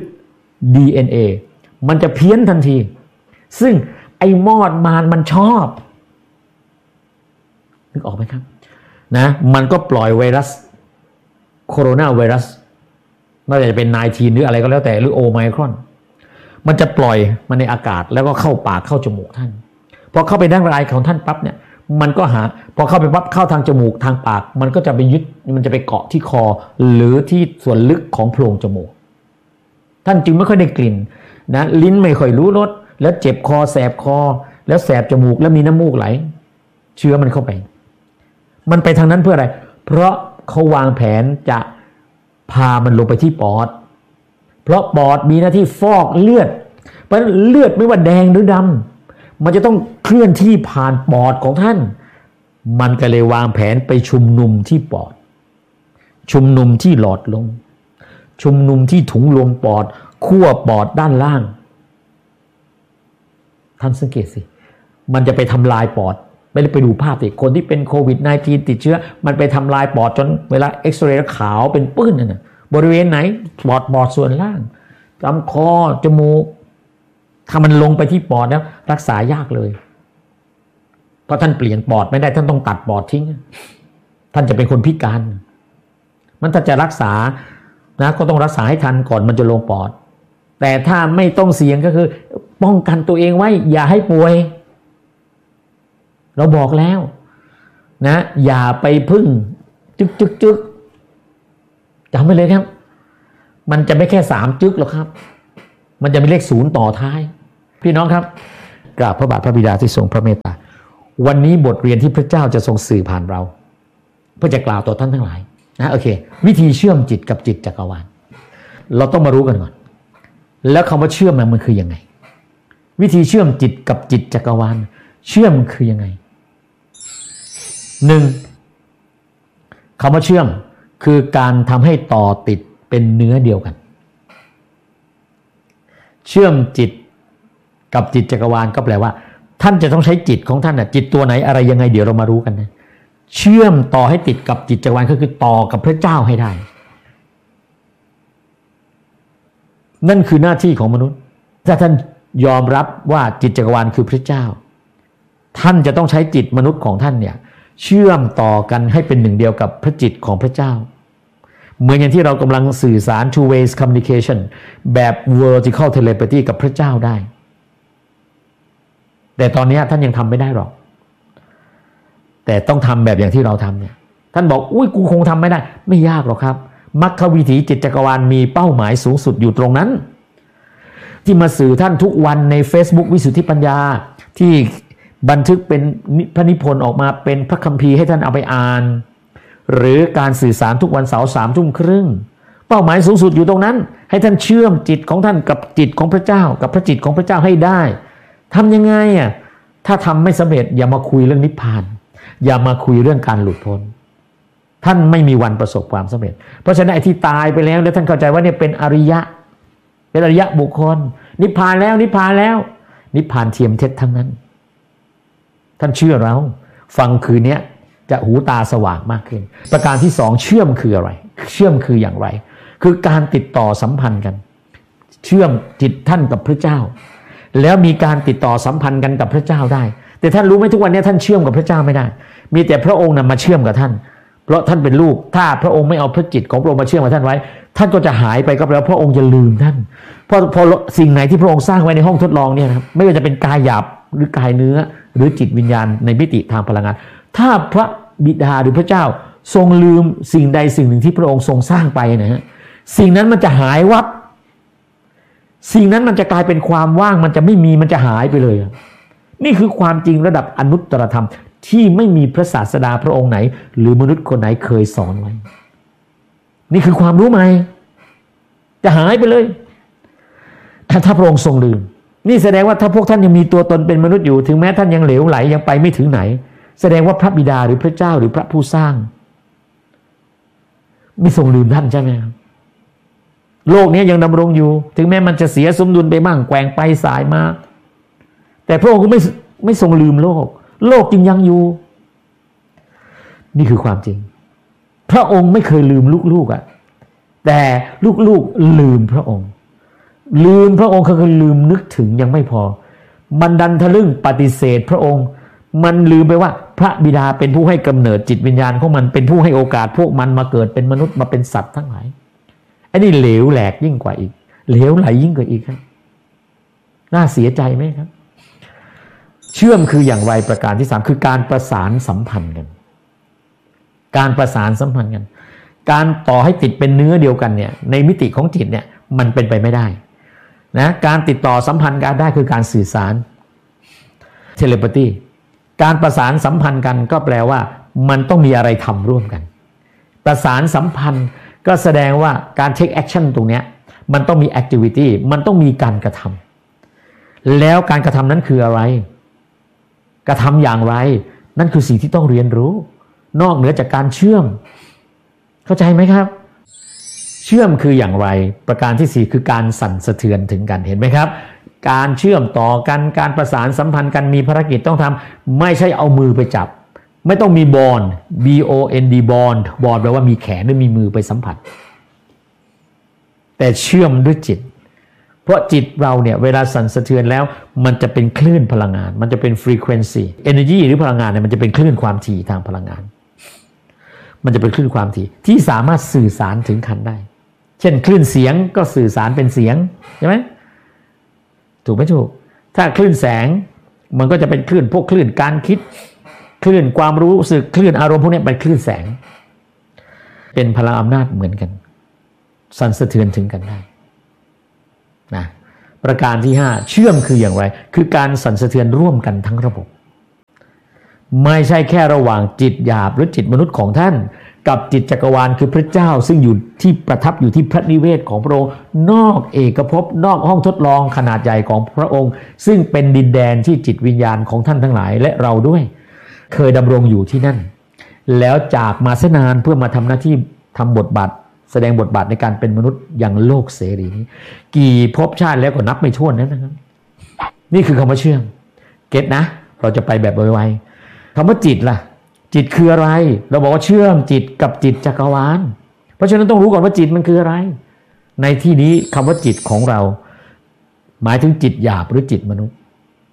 Speaker 1: DNA มันจะเพี้ยนทันทีซึ่งไอ้มอดมารมันชอบนึกออกไหมครับนะมันก็ปล่อยไวรัสโคโรนาไวรัสไม่ว่าจะเป็น19หรืออะไรก็แล้วแต่หรือโอไมครอนมันจะปล่อยมันในอากาศแล้วก็เข้าปากเข้าจมูกท่านพอเข้าไปในร่างกายของท่านปั๊บเนี่ยมันก็พอเข้าไปปั๊บเข้าทางจมูกทางปากมันก็จะไปยึดมันจะไปเกาะที่คอหรือที่ส่วนลึกของโพรงจมูกท่านจึงไม่ค่อยได้กลิ่นนะลิ้นไม่ค่อยรู้รสแล้วเจ็บคอแสบคอแล้วแสบจมูกแล้วมีน้ำมูกไหลเชื้อมันเข้าไปมันไปทางนั้นเพื่ออะไรเพราะเขาวางแผนจะพามันลงไปที่ปอดเพราะปอดมีหน้าที่ฟอกเลือดเพราะเลือดไม่ว่าแดงหรือดำมันจะต้องเคลื่อนที่ผ่านปอดของท่านมันก็เลยวางแผนไปชุมนุมที่ปอดชุมนุมที่หลอดลมชุมนุมที่ถุงลมปอดขั้วปอดด้านล่างท่านสังเกตสิมันจะไปทำลายปอดไม่ได้ไปดูภาพสิคนที่เป็นโควิด-19 ติดเชื้อมันไปทำลายปอดจนเวลาเอ็กซเรย์ขาวเป็นปื้นนั่นน่ะบริเวณไหนปอดส่วนล่างลำคอจมูกถ้ามันลงไปที่ปอดแล้วรักษายากเลยเพราะท่านเปลี่ยนปอดไม่ได้ท่านต้องตัดปอดทิ้งท่านจะเป็นคนพิการมันถ้าจะรักษานะก็ต้องรักษาให้ทันก่อนมันจะลงปอดแต่ถ้าไม่ต้องเสี่ยงก็คือป้องกันตัวเองไว้อย่าให้ป่วยเราบอกแล้วนะอย่าไปพึ่งจึกจำไว้เลยครับมันจะไม่แค่3จึ๊กหรอกครับมันจะมีเลข0ต่อท้ายพี่น้องครับกราบพระบาทพระบิดาที่ทรงพระเมตตาวันนี้บทเรียนที่พระเจ้าจะทรงสื่อผ่านเราเพื่อจะกล่าวต่อท่านทั้งหลายนะโอเควิธีเชื่อมจิตกับจิตจักรวาลเราต้องมารู้กันก่อนแล้วคำว่าเชื่อมมันคือยังไงวิธีเชื่อมจิตกับจิตจักรวาลเชื่อมคือยังไง1คำว่าเชื่อมคือการทำให้ต่อติดเป็นเนื้อเดียวกันเชื่อมจิตกับจิตจักรวาลก็แปลว่าท่านจะต้องใช้จิตของท่านจิตตัวไหนอะไรยังไงเดี๋ยวเรามารู้กันนะเชื่อมต่อให้ติดกับจิตจักรวาลก็คือต่อกับพระเจ้าให้ได้นั่นคือหน้าที่ของมนุษย์ถ้าท่านยอมรับว่าจิตจักรวาลคือพระเจ้าท่านจะต้องใช้จิตมนุษย์ของท่านเนี่ยเชื่อมต่อกันให้เป็นหนึ่งเดียวกับพระจิตของพระเจ้าเหมือนอย่างที่เรากำลังสื่อสาร two ways communication แบบ vertical telepathy กับพระเจ้าได้แต่ตอนนี้ท่านยังทำไม่ได้หรอกแต่ต้องทำแบบอย่างที่เราทำเนี่ยท่านบอกอุ้ยกูคงทำไม่ได้ไม่ยากหรอกครับมรรควิถีจิตจักรวาลมีเป้าหมายสูงสุดอยู่ตรงนั้นที่มาสื่อท่านทุกวันใน Facebook วิสุทธิปัญญาที่บันทึกเป็นพระนิพนธ์ออกมาเป็นพระคัมภีร์ให้ท่านเอาไปอ่านหรือการสื่อสารทุกวันเสาร์21:30เป้าหมายสูงสุดอยู่ตรงนั้นให้ท่านเชื่อมจิตของท่านกับจิตของพระเจ้ากับพระจิตของพระเจ้าให้ได้ทำยังไงถ้าทำไม่สำเร็จอย่ามาคุยเรื่องนิพพานอย่ามาคุยเรื่องการหลุดพ้นท่านไม่มีวันประสบความสำเร็จเพราะฉะนั้นไอ้ที่ตายไปแล้วท่านเข้าใจว่าเนี่ยเป็นอริยะบุคคลนิพพานแล้วนิพพานเทียมเท็จทั้งนั้นท่านเชื่อเราฟังคืนนี้จะหูตาสว่างมากขึ้นประการที่2เชื่อมคืออะไรเชื่อมคืออย่างไรคือการติดต่อสัมพันธ์กันเชื่อมจิตท่านกับพระเจ้าแล้วมีการติดต่อสัมพันธ์กันกับพระเจ้าได้แต่ท่านรู้ไหมทุกวันนี้ท่านเชื่อมกับพระเจ้าไม่ได้มีแต่พระองค์มาเชื่อมกับท่านเพราะท่านเป็นลูกถ้าพระองค์ไม่เอาพระจิตของพระองค์มาเชื่อมกับท่านไว้ท่านก็จะหายไปก็แปลว่าพระองค์จะลืมท่านเพราะพอสิ่งไหนที่พระองค์สร้างไว้ในห้องทดลองเนี่ยนะครับไม่ว่าจะเป็นกายหยาบหรือกายเนื้อหรือจิตวิญญาณในมิติทางพลังงานถ้าพระบิดาหรือพระเจ้าทรงลืมสิ่งใดสิ่งหนึ่งที่พระองค์ทรงสร้างไปนะฮะสิ่งนั้นมันจะหายวับสิ่งนั้นมันจะกลายเป็นความว่างมันจะไม่มีมันจะหายไปเลยนี่คือความจริงระดับอนุตตรธรรมที่ไม่มีพระศาสดาพระองค์ไหนหรือมนุษย์คนไหนเคยสอนไว้นี่คือความรู้ใหม่จะหายไปเลยถ้าพระองค์ทรงลืมนี่แสดงว่าถ้าพวกท่านยังมีตัวตนเป็นมนุษย์อยู่ถึงแม้ท่านยังเหลวไหลยังไปไม่ถึงไหนแสดงว่าพระบิดาหรือพระเจ้าหรือพระผู้สร้างไม่ทรงลืมท่านใช่ไหมครับโลกนี้ยังดำรงอยู่ถึงแม้มันจะเสียสมดุลไปบ้างแกว่งไปสายมาแต่พระองค์ก็ไม่ทรงลืมโลกจึงยังอยู่นี่คือความจริงพระองค์ไม่เคยลืมลูกแต่ลูกลืมพระองค์คือลืมนึกถึงยังไม่พอมันดันทะลึ่งปฏิเสธพระองค์มันลืมไปว่าพระบิดาเป็นผู้ให้กำเนิดจิตวิญญาณของมันเป็นผู้ให้โอกาสพวกมันมาเกิดเป็นมนุษย์มาเป็นสัตว์ทั้งหลายอันนี้เหลวแหลกยิ่งกว่าอีกเหลวไหลยิ่งกว่าอีกครับน่าเสียใจไหมครับเชื่อมคืออย่างไรประการที่3คือการประสานสัมพันธ์กันการต่อให้ติดเป็นเนื้อเดียวกันเนี่ยในมิติของจิตเนี่ยมันเป็นไปไม่ได้นะการติดต่อสัมพันธ์กันได้คือการสื่อสารเทเลพาธีการประสานสัมพันธ์กันก็แปลว่ามันต้องมีอะไรทำร่วมกันประสานสัมพันธ์ก็แสดงว่าการ take action ตรงเนี้ยมันต้องมี activity มันต้องมีการกระทำแล้วการกระทำนั้นคืออะไรกระทำอย่างไรนั่นคือสิ่งที่ต้องเรียนรู้นอกเหนือจากการเชื่อมเข้าใจไหมครับเชื่อมคืออย่างไรประการที่4คือการสั่นสะเทือนถึงกันเห็นไหมครับการเชื่อมต่อกันการประสานสัมพันธ์กันมีภารกิจต้องทำไม่ใช่เอามือไปจับไม่ต้องมีบอน BOND บอนแปลว่ามีแขนหรือมีมือไปสัมผัสแต่เชื่อมด้วยจิตเพราะจิตเราเนี่ยเวลาสั่นสะเทือนแล้วมันจะเป็นคลื่นพลังงานมันจะเป็น frequency energy หรือพลังงานเนี่ยมันจะเป็นคลื่นความถี่ทางพลังงานมันจะเป็นคลื่นความถี่ที่สามารถสื่อสารถึงกันได้เช่นคลื่นเสียงก็สื่อสารเป็นเสียงใช่ไหมถูกไหมถูกถ้าคลื่นแสงมันก็จะเป็นคลื่นพวกคลื่นการคิดคลื่นความรู้สึกคลื่นอารมณ์พวกนี้เป็นคลื่นแสงเป็นพลังอำนาจเหมือนกันสั่นสะเทือนถึงกันได้นะประการที่5เชื่อมคืออย่างไรคือการสั่นสะเทือนร่วมกันทั้งระบบไม่ใช่แค่ระหว่างจิตหยาบหรือจิตมนุษย์ของท่านกับจิตจักรวาลคือพระเจ้าซึ่งอยู่ที่ประทับอยู่ที่พระนิเวศของพระองค์นอกเอกภพนอกห้องทดลองขนาดใหญ่ของพระองค์ซึ่งเป็นดินแดนที่จิตวิญญาณของท่านทั้งหลายและเราด้วยเคยดำรงอยู่ที่นั่นแล้วจากมาเสนานเพื่อมาทำหน้าที่ทำบทบาทแสดงบทบาทในการเป็นมนุษย์อย่างโลกเสรีนี้กี่ภพชาติแล้วก็นับไม่ถ้วนนะครับนี่คือคำว่าเชื่อมเก็ตนะเราจะไปแบบไวๆคำว่าจิตล่ะจิตคืออะไรเราบอกว่าเชื่อมจิตกับจิตจักรวาลเพราะฉะนั้นต้องรู้ก่อนว่าจิตมันคืออะไรในที่นี้คำว่าจิตของเราหมายถึงจิตหยาบหรือจิตมนุษย์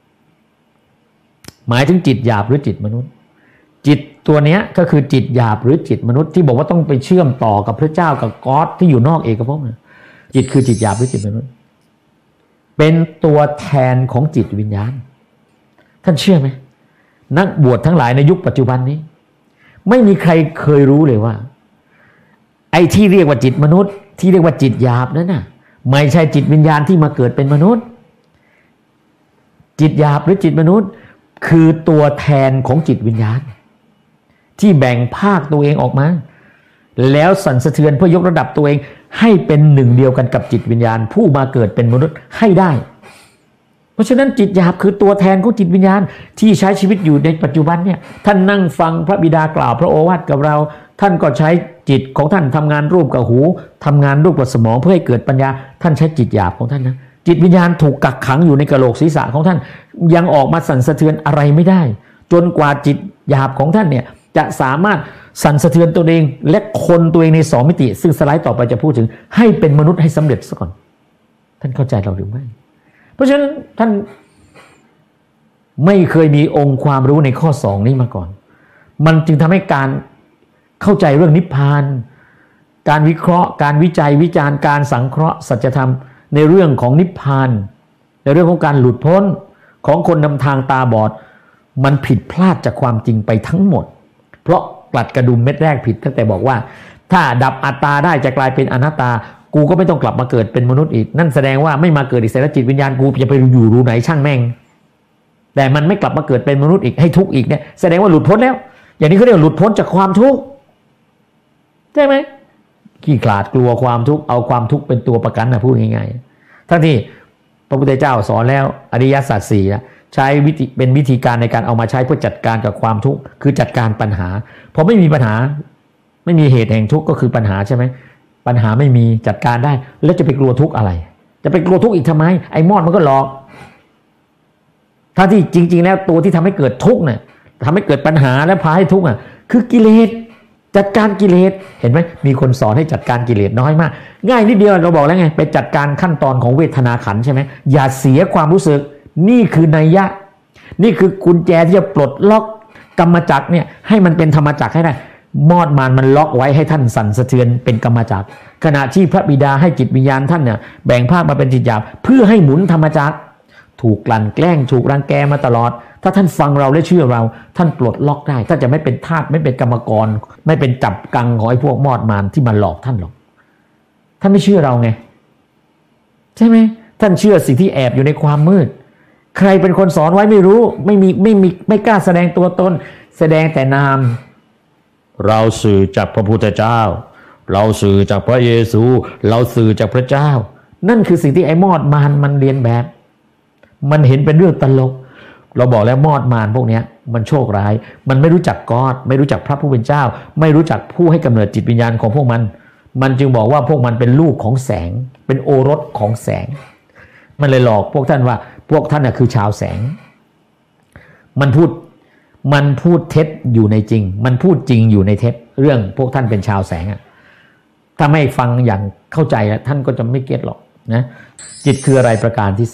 Speaker 1: หมายถึงจิตหยาบหรือจิตมนุษย์จิตตัวเนี้ยก็คือจิตหยาบหรือจิตมนุษย์ที่บอกว่าต้องไปเชื่อมต่อกับพระเจ้ากับก๊อดที่อยู่นอกเอกภพจิตคือจิตหยาบหรือจิตมนุษย์เป็นตัวแทนของจิตวิญญาณท่านเชื่อไหมนักบวชทั้งหลายในยุคปัจจุบันนี้ไม่มีใครเคยรู้เลยว่าไอ้ที่เรียกว่าจิตมนุษย์ที่เรียกว่าจิตหยาบนั่นน่ะไม่ใช่จิตวิญญาณที่มาเกิดเป็นมนุษย์จิตหยาบหรือจิตมนุษย์คือตัวแทนของจิตวิญญาณที่แบ่งภาคตัวเองออกมาแล้วสั่นสะเทือนเพื่อยกระดับตัวเองให้เป็นหนึ่งเดียวกันกับจิตวิญญาณผู้มาเกิดเป็นมนุษย์ให้ได้เพราะฉะนั้นจิตหยาบคือตัวแทนของจิตวิญญาณที่ใช้ชีวิตอยู่ในปัจจุบันเนี่ยท่านนั่งฟังพระบิดากล่าวพระโอวาทกับเราท่านก็ใช้จิตของท่านทำงานร่วมกับหูทำงานร่วมกับสมองเพื่อให้เกิดปัญญาท่านใช้จิตหยาบของท่านนะจิตวิญญาณถูกกักขังอยู่ในกะโหลกศีรษะของท่านยังออกมาสั่นสะเทือนอะไรไม่ได้จนกว่าจิตหยาบของท่านเนี่ยจะสามารถสั่นสะเทือนตัวเองและคนตัวเองใน2มิติซึ่งสไลด์ต่อไปจะพูดถึงให้เป็นมนุษย์ให้สำเร็จซะก่อนท่านเข้าใจเราหรือไม่เพราะฉะนั้นท่านไม่เคยมีองค์ความรู้ในข้อ2นี้มาก่อนมันจึงทำให้การเข้าใจเรื่องนิพพานการวิเคราะห์การวิจัยวิจารณ์การสังเคราะห์สัจธรรมในเรื่องของนิพพานในเรื่องของการหลุดพ้นของคนนำทางตาบอดมันผิดพลาดจากความจริงไปทั้งหมดเพราะกลัดกระดุมเม็ดแรกผิดตั้งแต่บอกว่าถ้าดับอัตตาได้จะกลายเป็นอนัตตากูก็ไม่ต้องกลับมาเกิดเป็นมนุษย์อีกนั่นแสดงว่าไม่มาเกิดอีกแล้วจิตวิญญาณกูจะไปอยู่รูไหนช่างแม่งแต่มันไม่กลับมาเกิดเป็นมนุษย์อีกให้ทุกข์อีกเนี่ยแสดงว่าหลุดพ้นแล้วอย่างนี้เขาเรียกหลุดพ้นจากความทุกข์ใช่ไหมขี้ขลาดกลัวความทุกข์เอาความทุกข์เป็นตัวประกันนะพูดง่ายๆทั้งที่พระพุทธเจ้าสอนแล้วอริยสัจสี่ใช้เป็นวิธีการในการเอามาใช้เพื่อจัดการกับความทุกข์คือจัดการปัญหาพอไม่มีปัญหาไม่มีเหตุแห่งทุกข์ก็คือปัญหาใช่ไหมปัญหาไม่มีจัดการได้แล้วจะไปกลัวทุกข์อะไรจะไปกลัวทุกข์อีกทำไมไอ้มอดมันก็หลอกถ้าที่จริงๆแล้วตัวที่ทำให้เกิดทุกข์เนี่ยทำให้เกิดปัญหาและพาให้ทุกข์คือกิเลสจัดการกิเลสเห็นไหมมีคนสอนให้จัดการกิเลสน้อยมากง่ายนิดเดียวเราบอกแล้วไงไปจัดการขั้นตอนของเวทนาขันธ์ใช่ไหมอย่าเสียความรู้สึกนี่คือนัยยะนี่คือกุญแจที่จะปลดล็อกกรรมจักรเนี่ยให้มันเป็นธรรมจักรให้ได้มอดมานมันล็อกไว้ให้ท่านสั่นสะเทือนเป็นกรรมจักรขณะที่พระบิดาให้จิตวิญญาณท่านเนี่ยแบ่งภาคมาเป็นจิตหยาบเพื่อให้หมุนธรรมจักรถูกกลั่นแกล้งถูกรังแกมาตลอดถ้าท่านฟังเราและเชื่อเราท่านปลดล็อกได้ท่านจะไม่เป็นทาสไม่เป็นกรรมกรไม่เป็นจับกังของไอ้พวกมอดมานที่มาหลอกท่านหรอกท่านไม่เชื่อเราไงใช่ไหมท่านเชื่อสิ่งที่แอบอยู่ในความมืดใครเป็นคนสอนไว้ไม่รู้ไม่กล้าแสดงตัวตนแสดงแต่นามเราสื่อจากพระพุทธเจ้าเราสื่อจากพระเยซูเราสื่อจากพระเจ้านั่นคือสิ่งที่ไอ้มอดมารมันเรียนแบบมันเห็นเป็นเรื่องตลกเราบอกแล้วมอดมารพวกนี้มันโชคร้ายมันไม่รู้จักกอดไม่รู้จักพระผู้เป็นเจ้าไม่รู้จักผู้ให้กำเนิดจิตวิญญาณของพวกมันจึงบอกว่าพวกมันเป็นลูกของแสงเป็นโอรสของแสงมันเลยหลอกพวกท่านว่าพวกท่านคือชาวแสงมันพูดเท็จอยู่ในจริงมันพูดจริงอยู่ในเท็จเรื่องพวกท่านเป็นชาวแสงถ้าไม่ฟังอย่างเข้าใจท่านก็จะไม่เก็ตหรอกนะจิตคืออะไรประการที่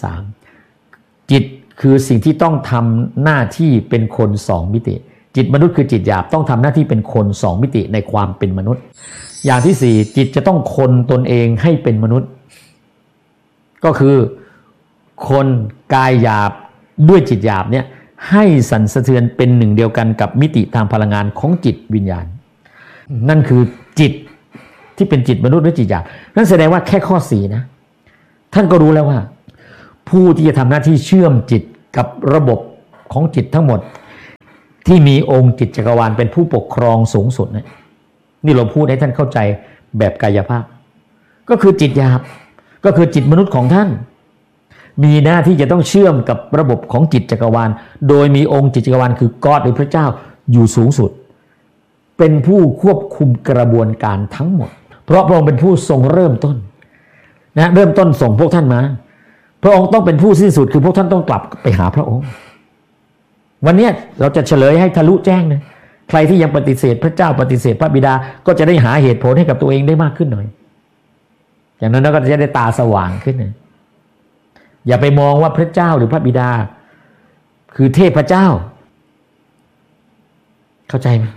Speaker 1: 3จิตคือสิ่งที่ต้องทำหน้าที่เป็นคน2มิติจิตมนุษย์คือจิตหยาบต้องทำหน้าที่เป็นคน2มิติในความเป็นมนุษย์อย่างที่4จิตจะต้องคนตนเองให้เป็นมนุษย์ก็คือคนกายหยาบด้วยจิตหยาบเนี่ยให้สั่นสะเทือนเป็นหนึ่งเดียวกันกับมิติทางพลังงานของจิตวิญญาณนั่นคือจิตที่เป็นจิตมนุษย์หรือจิตหยาบนั่นแสดงว่าแค่ข้อ4นะท่านก็รู้แล้วว่าผู้ที่จะทำหน้าที่เชื่อมจิตกับระบบของจิตทั้งหมดที่มีองค์จิตจักรวาลเป็นผู้ปกครองสูงสุดนะนี่เราพูดให้ท่านเข้าใจแบบกายภาพก็คือจิตหยาบก็คือจิตมนุษย์ของท่านมีหน้าที่จะต้องเชื่อมกับระบบของจิตจักรวาลโดยมีองค์จิตจักรวาลคือกอดหรือพระเจ้าอยู่สูงสุดเป็นผู้ควบคุมกระบวนการทั้งหมดเพราะพระองค์เป็นผู้ทรงเริ่มต้นนะเริ่มต้นส่งพวกท่านมาพระองค์ต้องเป็นผู้สิ้นสุดคือพวกท่านต้องกลับไปหาพระองค์วันนี้เราจะเฉลยให้ทะลุแจ้งนะใครที่ยังปฏิเสธพระเจ้าปฏิเสธพระบิดาก็จะได้หาเหตุผลให้กับตัวเองได้มากขึ้นหน่อยอย่างนั้นเราก็จะได้ตาสว่างขึ้นนะอย่าไปมองว่าพระเจ้าหรือพระบิดาคือเทพเจ้าเข้าใจไหม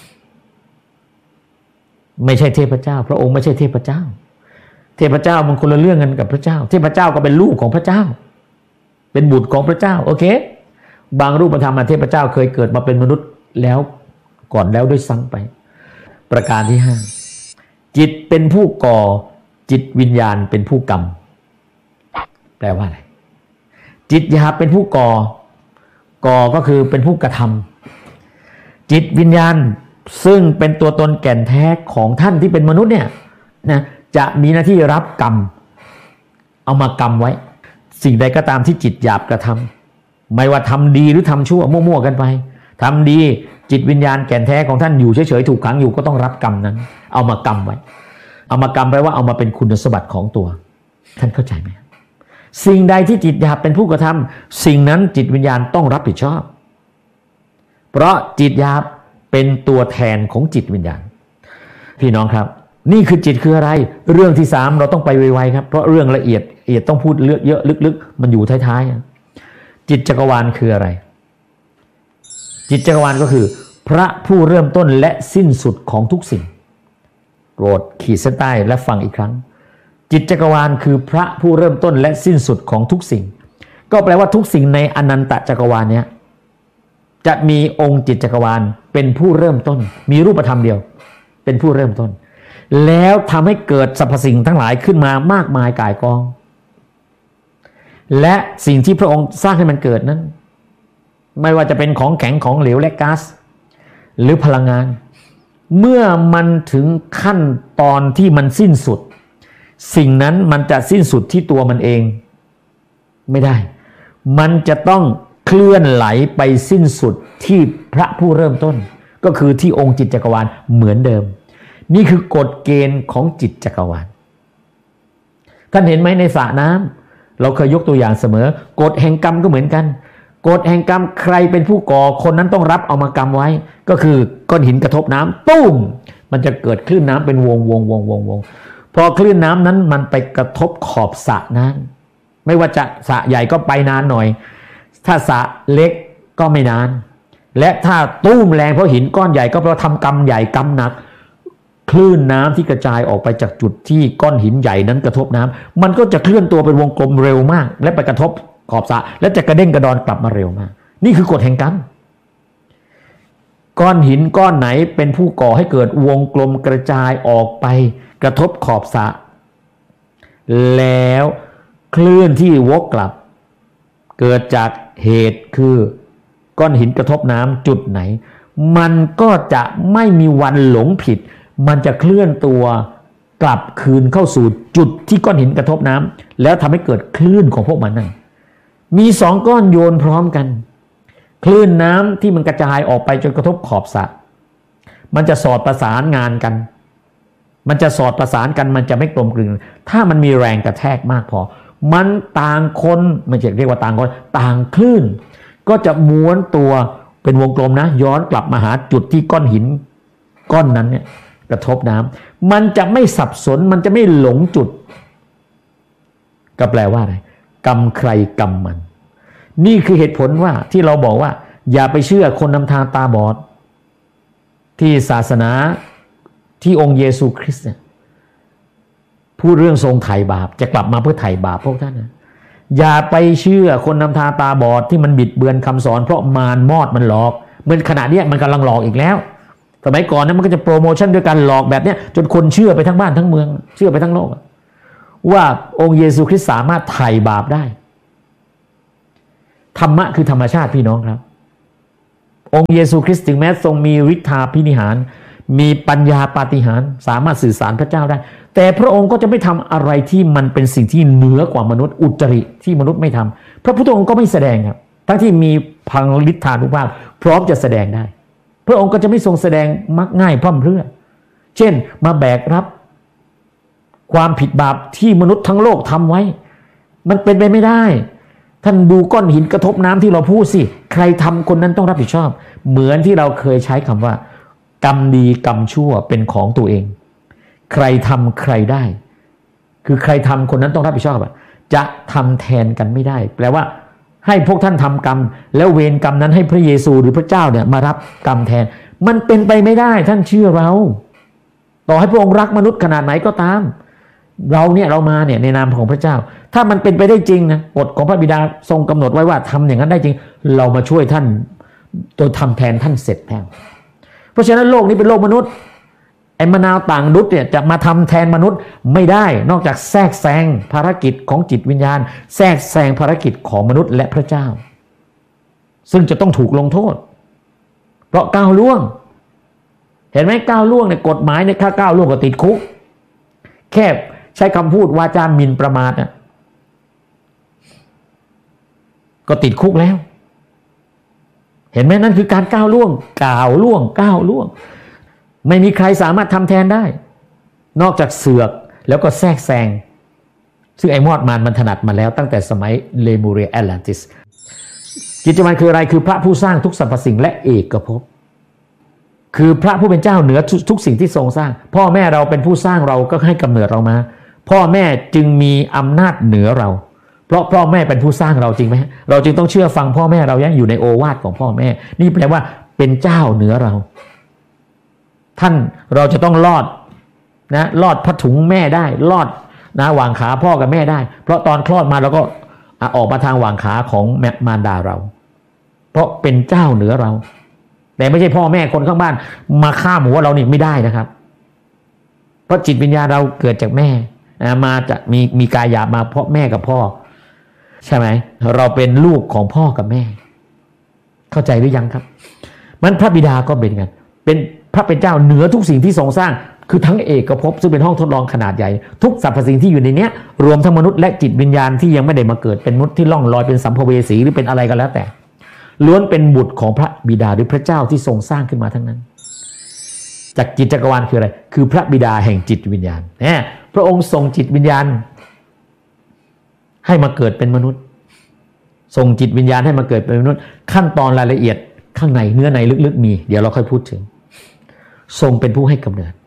Speaker 1: ไม่ใช่เทพเจ้าพระองค์ไม่ใช่เทพเจ้าเทพเจ้ามันคนละเรื่องกันกับพระเจ้าเทพเจ้าก็เป็นลูกของพระเจ้าเป็นบุตรของพระเจ้าโอเคบางรูปธรรมเทพเจ้าเคยเกิดมาเป็นมนุษย์แล้วก่อนแล้วด้วยซ้ำไปประการที่5จิตเป็นผู้ก่อจิตวิญญาณเป็นผู้กรรมแปลว่าอะไรจิตหยาบเป็นผู้ก่อก็คือเป็นผู้กระทำจิตวิญญาณซึ่งเป็นตัวตนแก่นแท้ของท่านที่เป็นมนุษย์เนี่ยนะจะมีหน้าที่รับกรรมเอามากรรมไว้สิ่งใดก็ตามที่จิตหยาบกระทำไม่ว่าทำดีหรือทำชั่วมั่วๆกันไปทำดีจิตวิญญาณแก่นแท้ของท่านอยู่เฉยๆถูกขังอยู่ก็ต้องรับกรรมนั้นเอามากรรมไว้เอามากรรมแปลว่าเอามาเป็นคุณสมบัติของตัวท่านเข้าใจไหมสิ่งใดที่จิตหยาบเป็นผู้กระทำสิ่งนั้นจิตวิญญาณต้องรับผิดชอบเพราะจิตหยาบเป็นตัวแทนของจิตวิญญาณพี่น้องครับนี่คือจิตคืออะไรเรื่องที่3เราต้องไปไวๆครับเพราะเรื่องละเอียดต้องพูดเยอะลึกๆมันอยู่ท้ายๆจิตจักรวาลคืออะไรจิตจักรวาลก็คือพระผู้เริ่มต้นและสิ้นสุดของทุกสิ่งโปรดขีดเส้นใต้และฟังอีกครั้งจิตจักรวาลคือพระผู้เริ่มต้นและสิ้นสุดของทุกสิ่งก็แปลว่าทุกสิ่งในอนันตจักรวาลเนี้ยจะมีองค์จิตจักรวาลเป็นผู้เริ่มต้นมีรูปธรรมเดียวเป็นผู้เริ่มต้นแล้วทำให้เกิดสรรพสิ่งทั้งหลายขึ้นมามากมายก่ายกองและสิ่งที่พระองค์สร้างให้มันเกิดนั้นไม่ว่าจะเป็นของแข็งของเหลวและก๊าซหรือพลังงานเมื่อมันถึงขั้นตอนที่มันสิ้นสุดสิ่งนั้นมันจะสิ้นสุดที่ตัวมันเองไม่ได้มันจะต้องเคลื่อนไหลไปสิ้นสุดที่พระผู้เริ่มต้นก็คือที่องค์จิตจักรวาลเหมือนเดิมนี่คือกฎเกณฑ์ของจิตจักรวาลท่านเห็นไหมในสระน้ำเราเคยยกตัวอย่างเสมอกฎแห่งกรรมก็เหมือนกันกฎแห่งกรรมใครเป็นผู้ก่อคนนั้นต้องรับเอามากรรมไว้ก็คือก้อนหินกระทบน้ำตุ้มมันจะเกิดคลื่นน้ำเป็นวงพอคลื่นน้ำนั้นมันไปกระทบขอบสระนั้นไม่ว่าจะสระใหญ่ก็ไปนานหน่อยถ้าสระเล็กก็ไม่นานและถ้าตุ้มแรงเพราะหินก้อนใหญ่ก็เพราะทำกรรมใหญ่กรรมหนักคลื่นน้ำที่กระจายออกไปจากจุดที่ก้อนหินใหญ่นั้นกระทบน้ำมันก็จะเคลื่อนตัวเป็นวงกลมเร็วมากและไปกระทบขอบสระและจะกระเด้งกระดอนกลับมาเร็วมากนี่คือกฎแห่งกรรมก้อนหินก้อนไหนเป็นผู้ก่อให้เกิดวงกลมกระจายออกไปกระทบขอบสระแล้วคลื่นที่วกกลับเกิดจากเหตุคือก้อนหินกระทบน้ำจุดไหนมันก็จะไม่มีวันหลงผิดมันจะเคลื่อนตัวกลับคืนเข้าสู่จุดที่ก้อนหินกระทบน้ำแล้วทำให้เกิดคลื่นของพวกมันนั่นมี2ก้อนโยนพร้อมกันคลื่นน้ำที่มันกระจายออกไปจนกระทบขอบสระมันจะสอดประสานงานกันมันจะสอดประสานกันมันจะไม่กลมกลืนถ้ามันมีแรงกระแทกมากพอมันต่างคนไม่ใช่เรียกว่าต่างคนต่างคลื่นก็จะม้วนตัวเป็นวงกลมนะย้อนกลับมาหาจุดที่ก้อนหินก้อนนั้นเนี่ยกระทบน้ำมันจะไม่สับสนมันจะไม่หลงจุดก็แปลว่าอะไรกรรมใครกรรมมันนี่คือเหตุผลว่าที่เราบอกว่าอย่าไปเชื่อคนนำทางตาบอดที่ศาสนาที่องค์เยซูคริสต์เนี่ยพูดเรื่องทรงไถ่บาปจะกลับมาเพื่อไถ่บาปพวกท่านนะอย่าไปเชื่อคนนำทางตาบอดที่มันบิดเบือนคำสอนเพราะมารมอดมันหลอกเหมือนขณะนี้มันกำลังหลอกอีกแล้วสมัยก่อนนะมันก็จะโปรโมชั่นด้วยการหลอกแบบเนี้ยจนคนเชื่อไปทั้งบ้านทั้งเมืองเชื่อไปทั้งโลกว่าองค์เยซูคริสต์สามารถไถ่บาปได้ธรรมะคือธรรมชาติพี่น้องครับองค์เยซูคริสต์ถึงแม้ทรงมีฤทธาภินิหารมีปัญญาปาฏิหาริย์สามารถสื่อสารพระเจ้าได้แต่พระองค์ก็จะไม่ทำอะไรที่มันเป็นสิ่งที่เหนือกว่ามนุษย์อุตริที่มนุษย์ไม่ทำพระพุทธองค์ก็ไม่แสดงครับทั้งที่มีพลังฤทธานุภาพพร้อมจะแสดงได้พระองค์ก็จะไม่ทรงแสดงมักง่ายพร่ำเพรื่อเช่นมาแบกรับความผิดบาปที่มนุษย์ทั้งโลกทำไว้มันเป็นไปไม่ได้ท่านดูก้อนหินกระทบน้ำที่เราพูดสิใครทำคนนั้นต้องรับผิดชอบเหมือนที่เราเคยใช้คำว่ากรรมดีกรรมชั่วเป็นของตัวเองใครทำใครได้คือใครทำคนนั้นต้องรับผิดชอบจะทำแทนกันไม่ได้แปลว่าให้พวกท่านทำกรรมแล้วเวรกรรมนั้นให้พระเยซูหรือพระเจ้าเนี่ยมารับกรรมแทนมันเป็นไปไม่ได้ท่านเชื่อเราต่อให้พระองค์รักมนุษย์ขนาดไหนก็ตามเรามาเนี่ยในนามของพระเจ้าถ้ามันเป็นไปได้จริงนะกฎของพระบิดาทรงกำหนดไว้ว่าทำอย่างนั้นได้จริงเรามาช่วยท่านจนทำแทนท่านเสร็จแล้วเพราะฉะนั้นโลกนี้เป็นโลกมนุษย์ไอ้มะนาวต่างดุจเนี่ยจะมาทำแทนมนุษย์ไม่ได้นอกจากแทรกแซงภารกิจของจิตวิญญาณแทรกแซงภารกิจของมนุษย์และพระเจ้าซึ่งจะต้องถูกลงโทษเพราะก้าวล่วงเห็นไหมก้าวล่วงในกฎหมายในค่าก้าวล่วงก็ติดคุกแค่ใช้คำพูดวาจาหมิ่นประมาทน่ะก็ติดคุกแล้วเห็นไหมนั่นคือการก้าวล่วงก้าวล่วงไม่มีใครสามารถทำแทนได้นอกจากเสือกแล้วก็แทรกแซงซึ่งไอ้มอดมารมันถนัดมาแล้วตั้งแต่สมัยเลมูเรียแอตแลนติสกิจวัตรคืออะไรคือพระผู้สร้างทุกสรรพสิ่งและเอกภพคือพระผู้เป็นเจ้าเหนือทุกสิ่งที่ทรงสร้างพ่อแม่เราเป็นผู้สร้างเราก็ให้กำเนิดเรามาพ่อแม่จึงมีอำนาจเหนือเราเพราะพ่อแม่เป็นผู้สร้างเราจริงไหมเราจึงต้องเชื่อฟังพ่อแม่เรายังอยู่ในโอวาทของพ่อแม่นี่แปลว่าเป็นเจ้าเหนือเราท่านเราจะต้องรอดรอดผ้าถุงแม่ได้รอดหว่างขาพ่อกับแม่ได้เพราะตอนคลอดมาเราก็ออกมาทางหว่างขาของมารดาเราเพราะเป็นเจ้าเหนือเราแต่ไม่ใช่พ่อแม่คนข้างบ้านมาฆ่าหัวเรานี่ไม่ได้นะครับเพราะจิตวิญญาณเราเกิดจากแม่มาจะมีกายหยาบมาเพราะแม่กับพ่อใช่ไหมเราเป็นลูกของพ่อกับแม่เข้าใจหรือยังครับมันพระบิดาก็เป็นกันเป็นพระเป็นเจ้าเหนือทุกสิ่งที่ทรงสร้างคือทั้งเอกภพซึ่งเป็นห้องทดลองขนาดใหญ่ทุกสรรพสิ่งที่อยู่ในเนี้ยรวมทั้งมนุษย์และจิตวิญญาณที่ยังไม่ได้มาเกิดเป็นมนุษย์ที่ล่องลอยเป็นสัมภเวสีหรือเป็นอะไรก็แล้วแต่ล้วนเป็นบุตรของพระบิดาหรือพระเจ้าที่ทรงสร้างขึ้นมาทั้งนั้นจากจิตจักรวาลคืออะไรคือพระบิดาแห่งจิตวิญญาณพระองค์ทรงจิตวิญญาณให้มาเกิดเป็นมนุษย์ทรงจิตวิญญาณให้มาเกิดเป็นมนุษย์ขั้นตอนรายละเอียดข้างในเนื้อในลึกๆมีเดี๋ยวเราค่อยพูดถึงทรงเป็นผู้ให้กำเนิด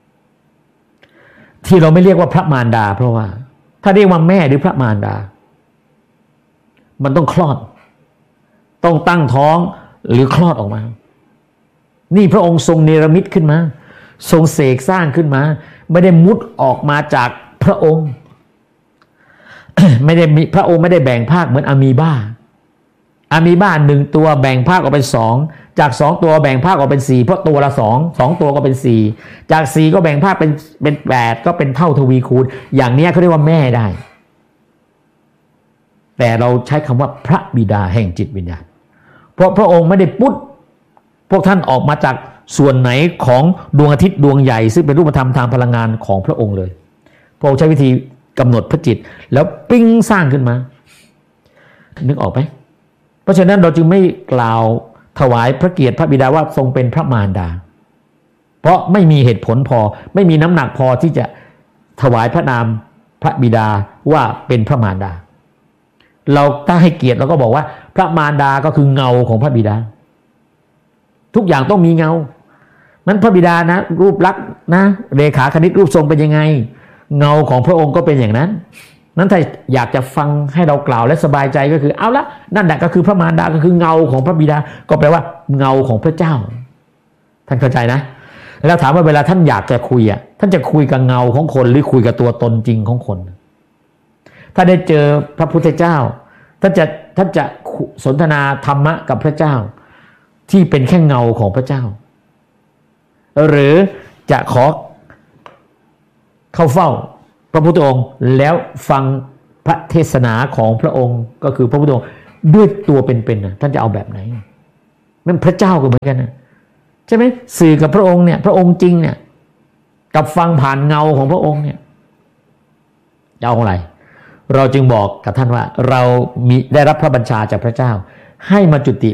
Speaker 1: ที่เราไม่เรียกว่าพระมารดาเพราะว่าถ้าเรียกว่าแม่หรือพระมารดามันต้องคลอดต้องตั้งท้องหรือคลอดออกมานี่พระองค์ทรงเนรมิตขึ้นมาทรงเสกสร้างขึ้นมาไม่ได้มุดออกมาจากพระองค์ ไม่ได้มีพระองค์ไม่ได้แบ่งภาคเหมือนอะมีบ้าหนึ่งตัวแบ่งภาคออกเป็น2จาก2ตัวแบ่งภาคออกเป็น4เพราะตัวละ2ตัวก็เป็น4จาก4ก็แบ่งภาคเป็น8ก็เป็นเท่าทวีคูณอย่างนี้เขาเรียกว่าแม่ได้แต่เราใช้คำว่าพระบิดาแห่งจิตวิญญาณเพราะพระองค์ไม่ได้ปุ๊บพวกท่านออกมาจากส่วนไหนของดวงอาทิตย์ดวงใหญ่ซึ่งเป็นรูปธรรมทางพลังงานของพระองค์เลยพระองค์ใช้วิธีกำหนดพระจิตแล้วปิ้งสร้างขึ้นมานึกออกไหมเพราะฉะนั้นเราจึงไม่กล่าวถวายพระเกียรติพระบิดาว่าทรงเป็นพระมารดาเพราะไม่มีเหตุผลพอไม่มีน้ำหนักพอที่จะถวายพระนามพระบิดาว่าเป็นพระมารดาเราถ้าให้เกียรติเราก็บอกว่าพระมารดาก็คือเงาของพระบิดาทุกอย่างต้องมีเงามันพระบิดานะรูปลักษณ์นะเรขาคณิตรูปทรงเป็นยังไงเงาของพระองค์ก็เป็นอย่างนั้นถ้าอยากจะฟังให้เรากล่าวและสบายใจก็คือเอาละนั่นแหละก็คือพระมารดาก็คือเงาของพระบิดาก็แปลว่าเงาของพระเจ้าท่านเข้าใจนะแล้วถามว่าเวลาท่านอยากจะคุยท่านจะคุยกับเงาของคนหรือคุยกับตัวตนจริงของคนถ้าได้เจอพระพุทธเจ้าท่านจะสนทนาธรรมะกับพระเจ้าที่เป็นแค่เงาของพระเจ้าหรือจะขอเข้าเฝ้าพระพุทธองค์แล้วฟังพระเทศนาของพระองค์ก็คือพระพุทธองค์ด้วยตัวเป็นๆนะท่านจะเอาแบบไหนมันพระเจ้าก็เหมือนกันนะใช่ไหมสื่อกับพระองค์เนี่ยพระองค์จริงเนี่ยกับฟังผ่านเงาของพระองค์เนี่ยจะเอาอะไรเราจึงบอกกับท่านว่าเรามีได้รับพระบัญชาจากพระเจ้าให้มาจุติ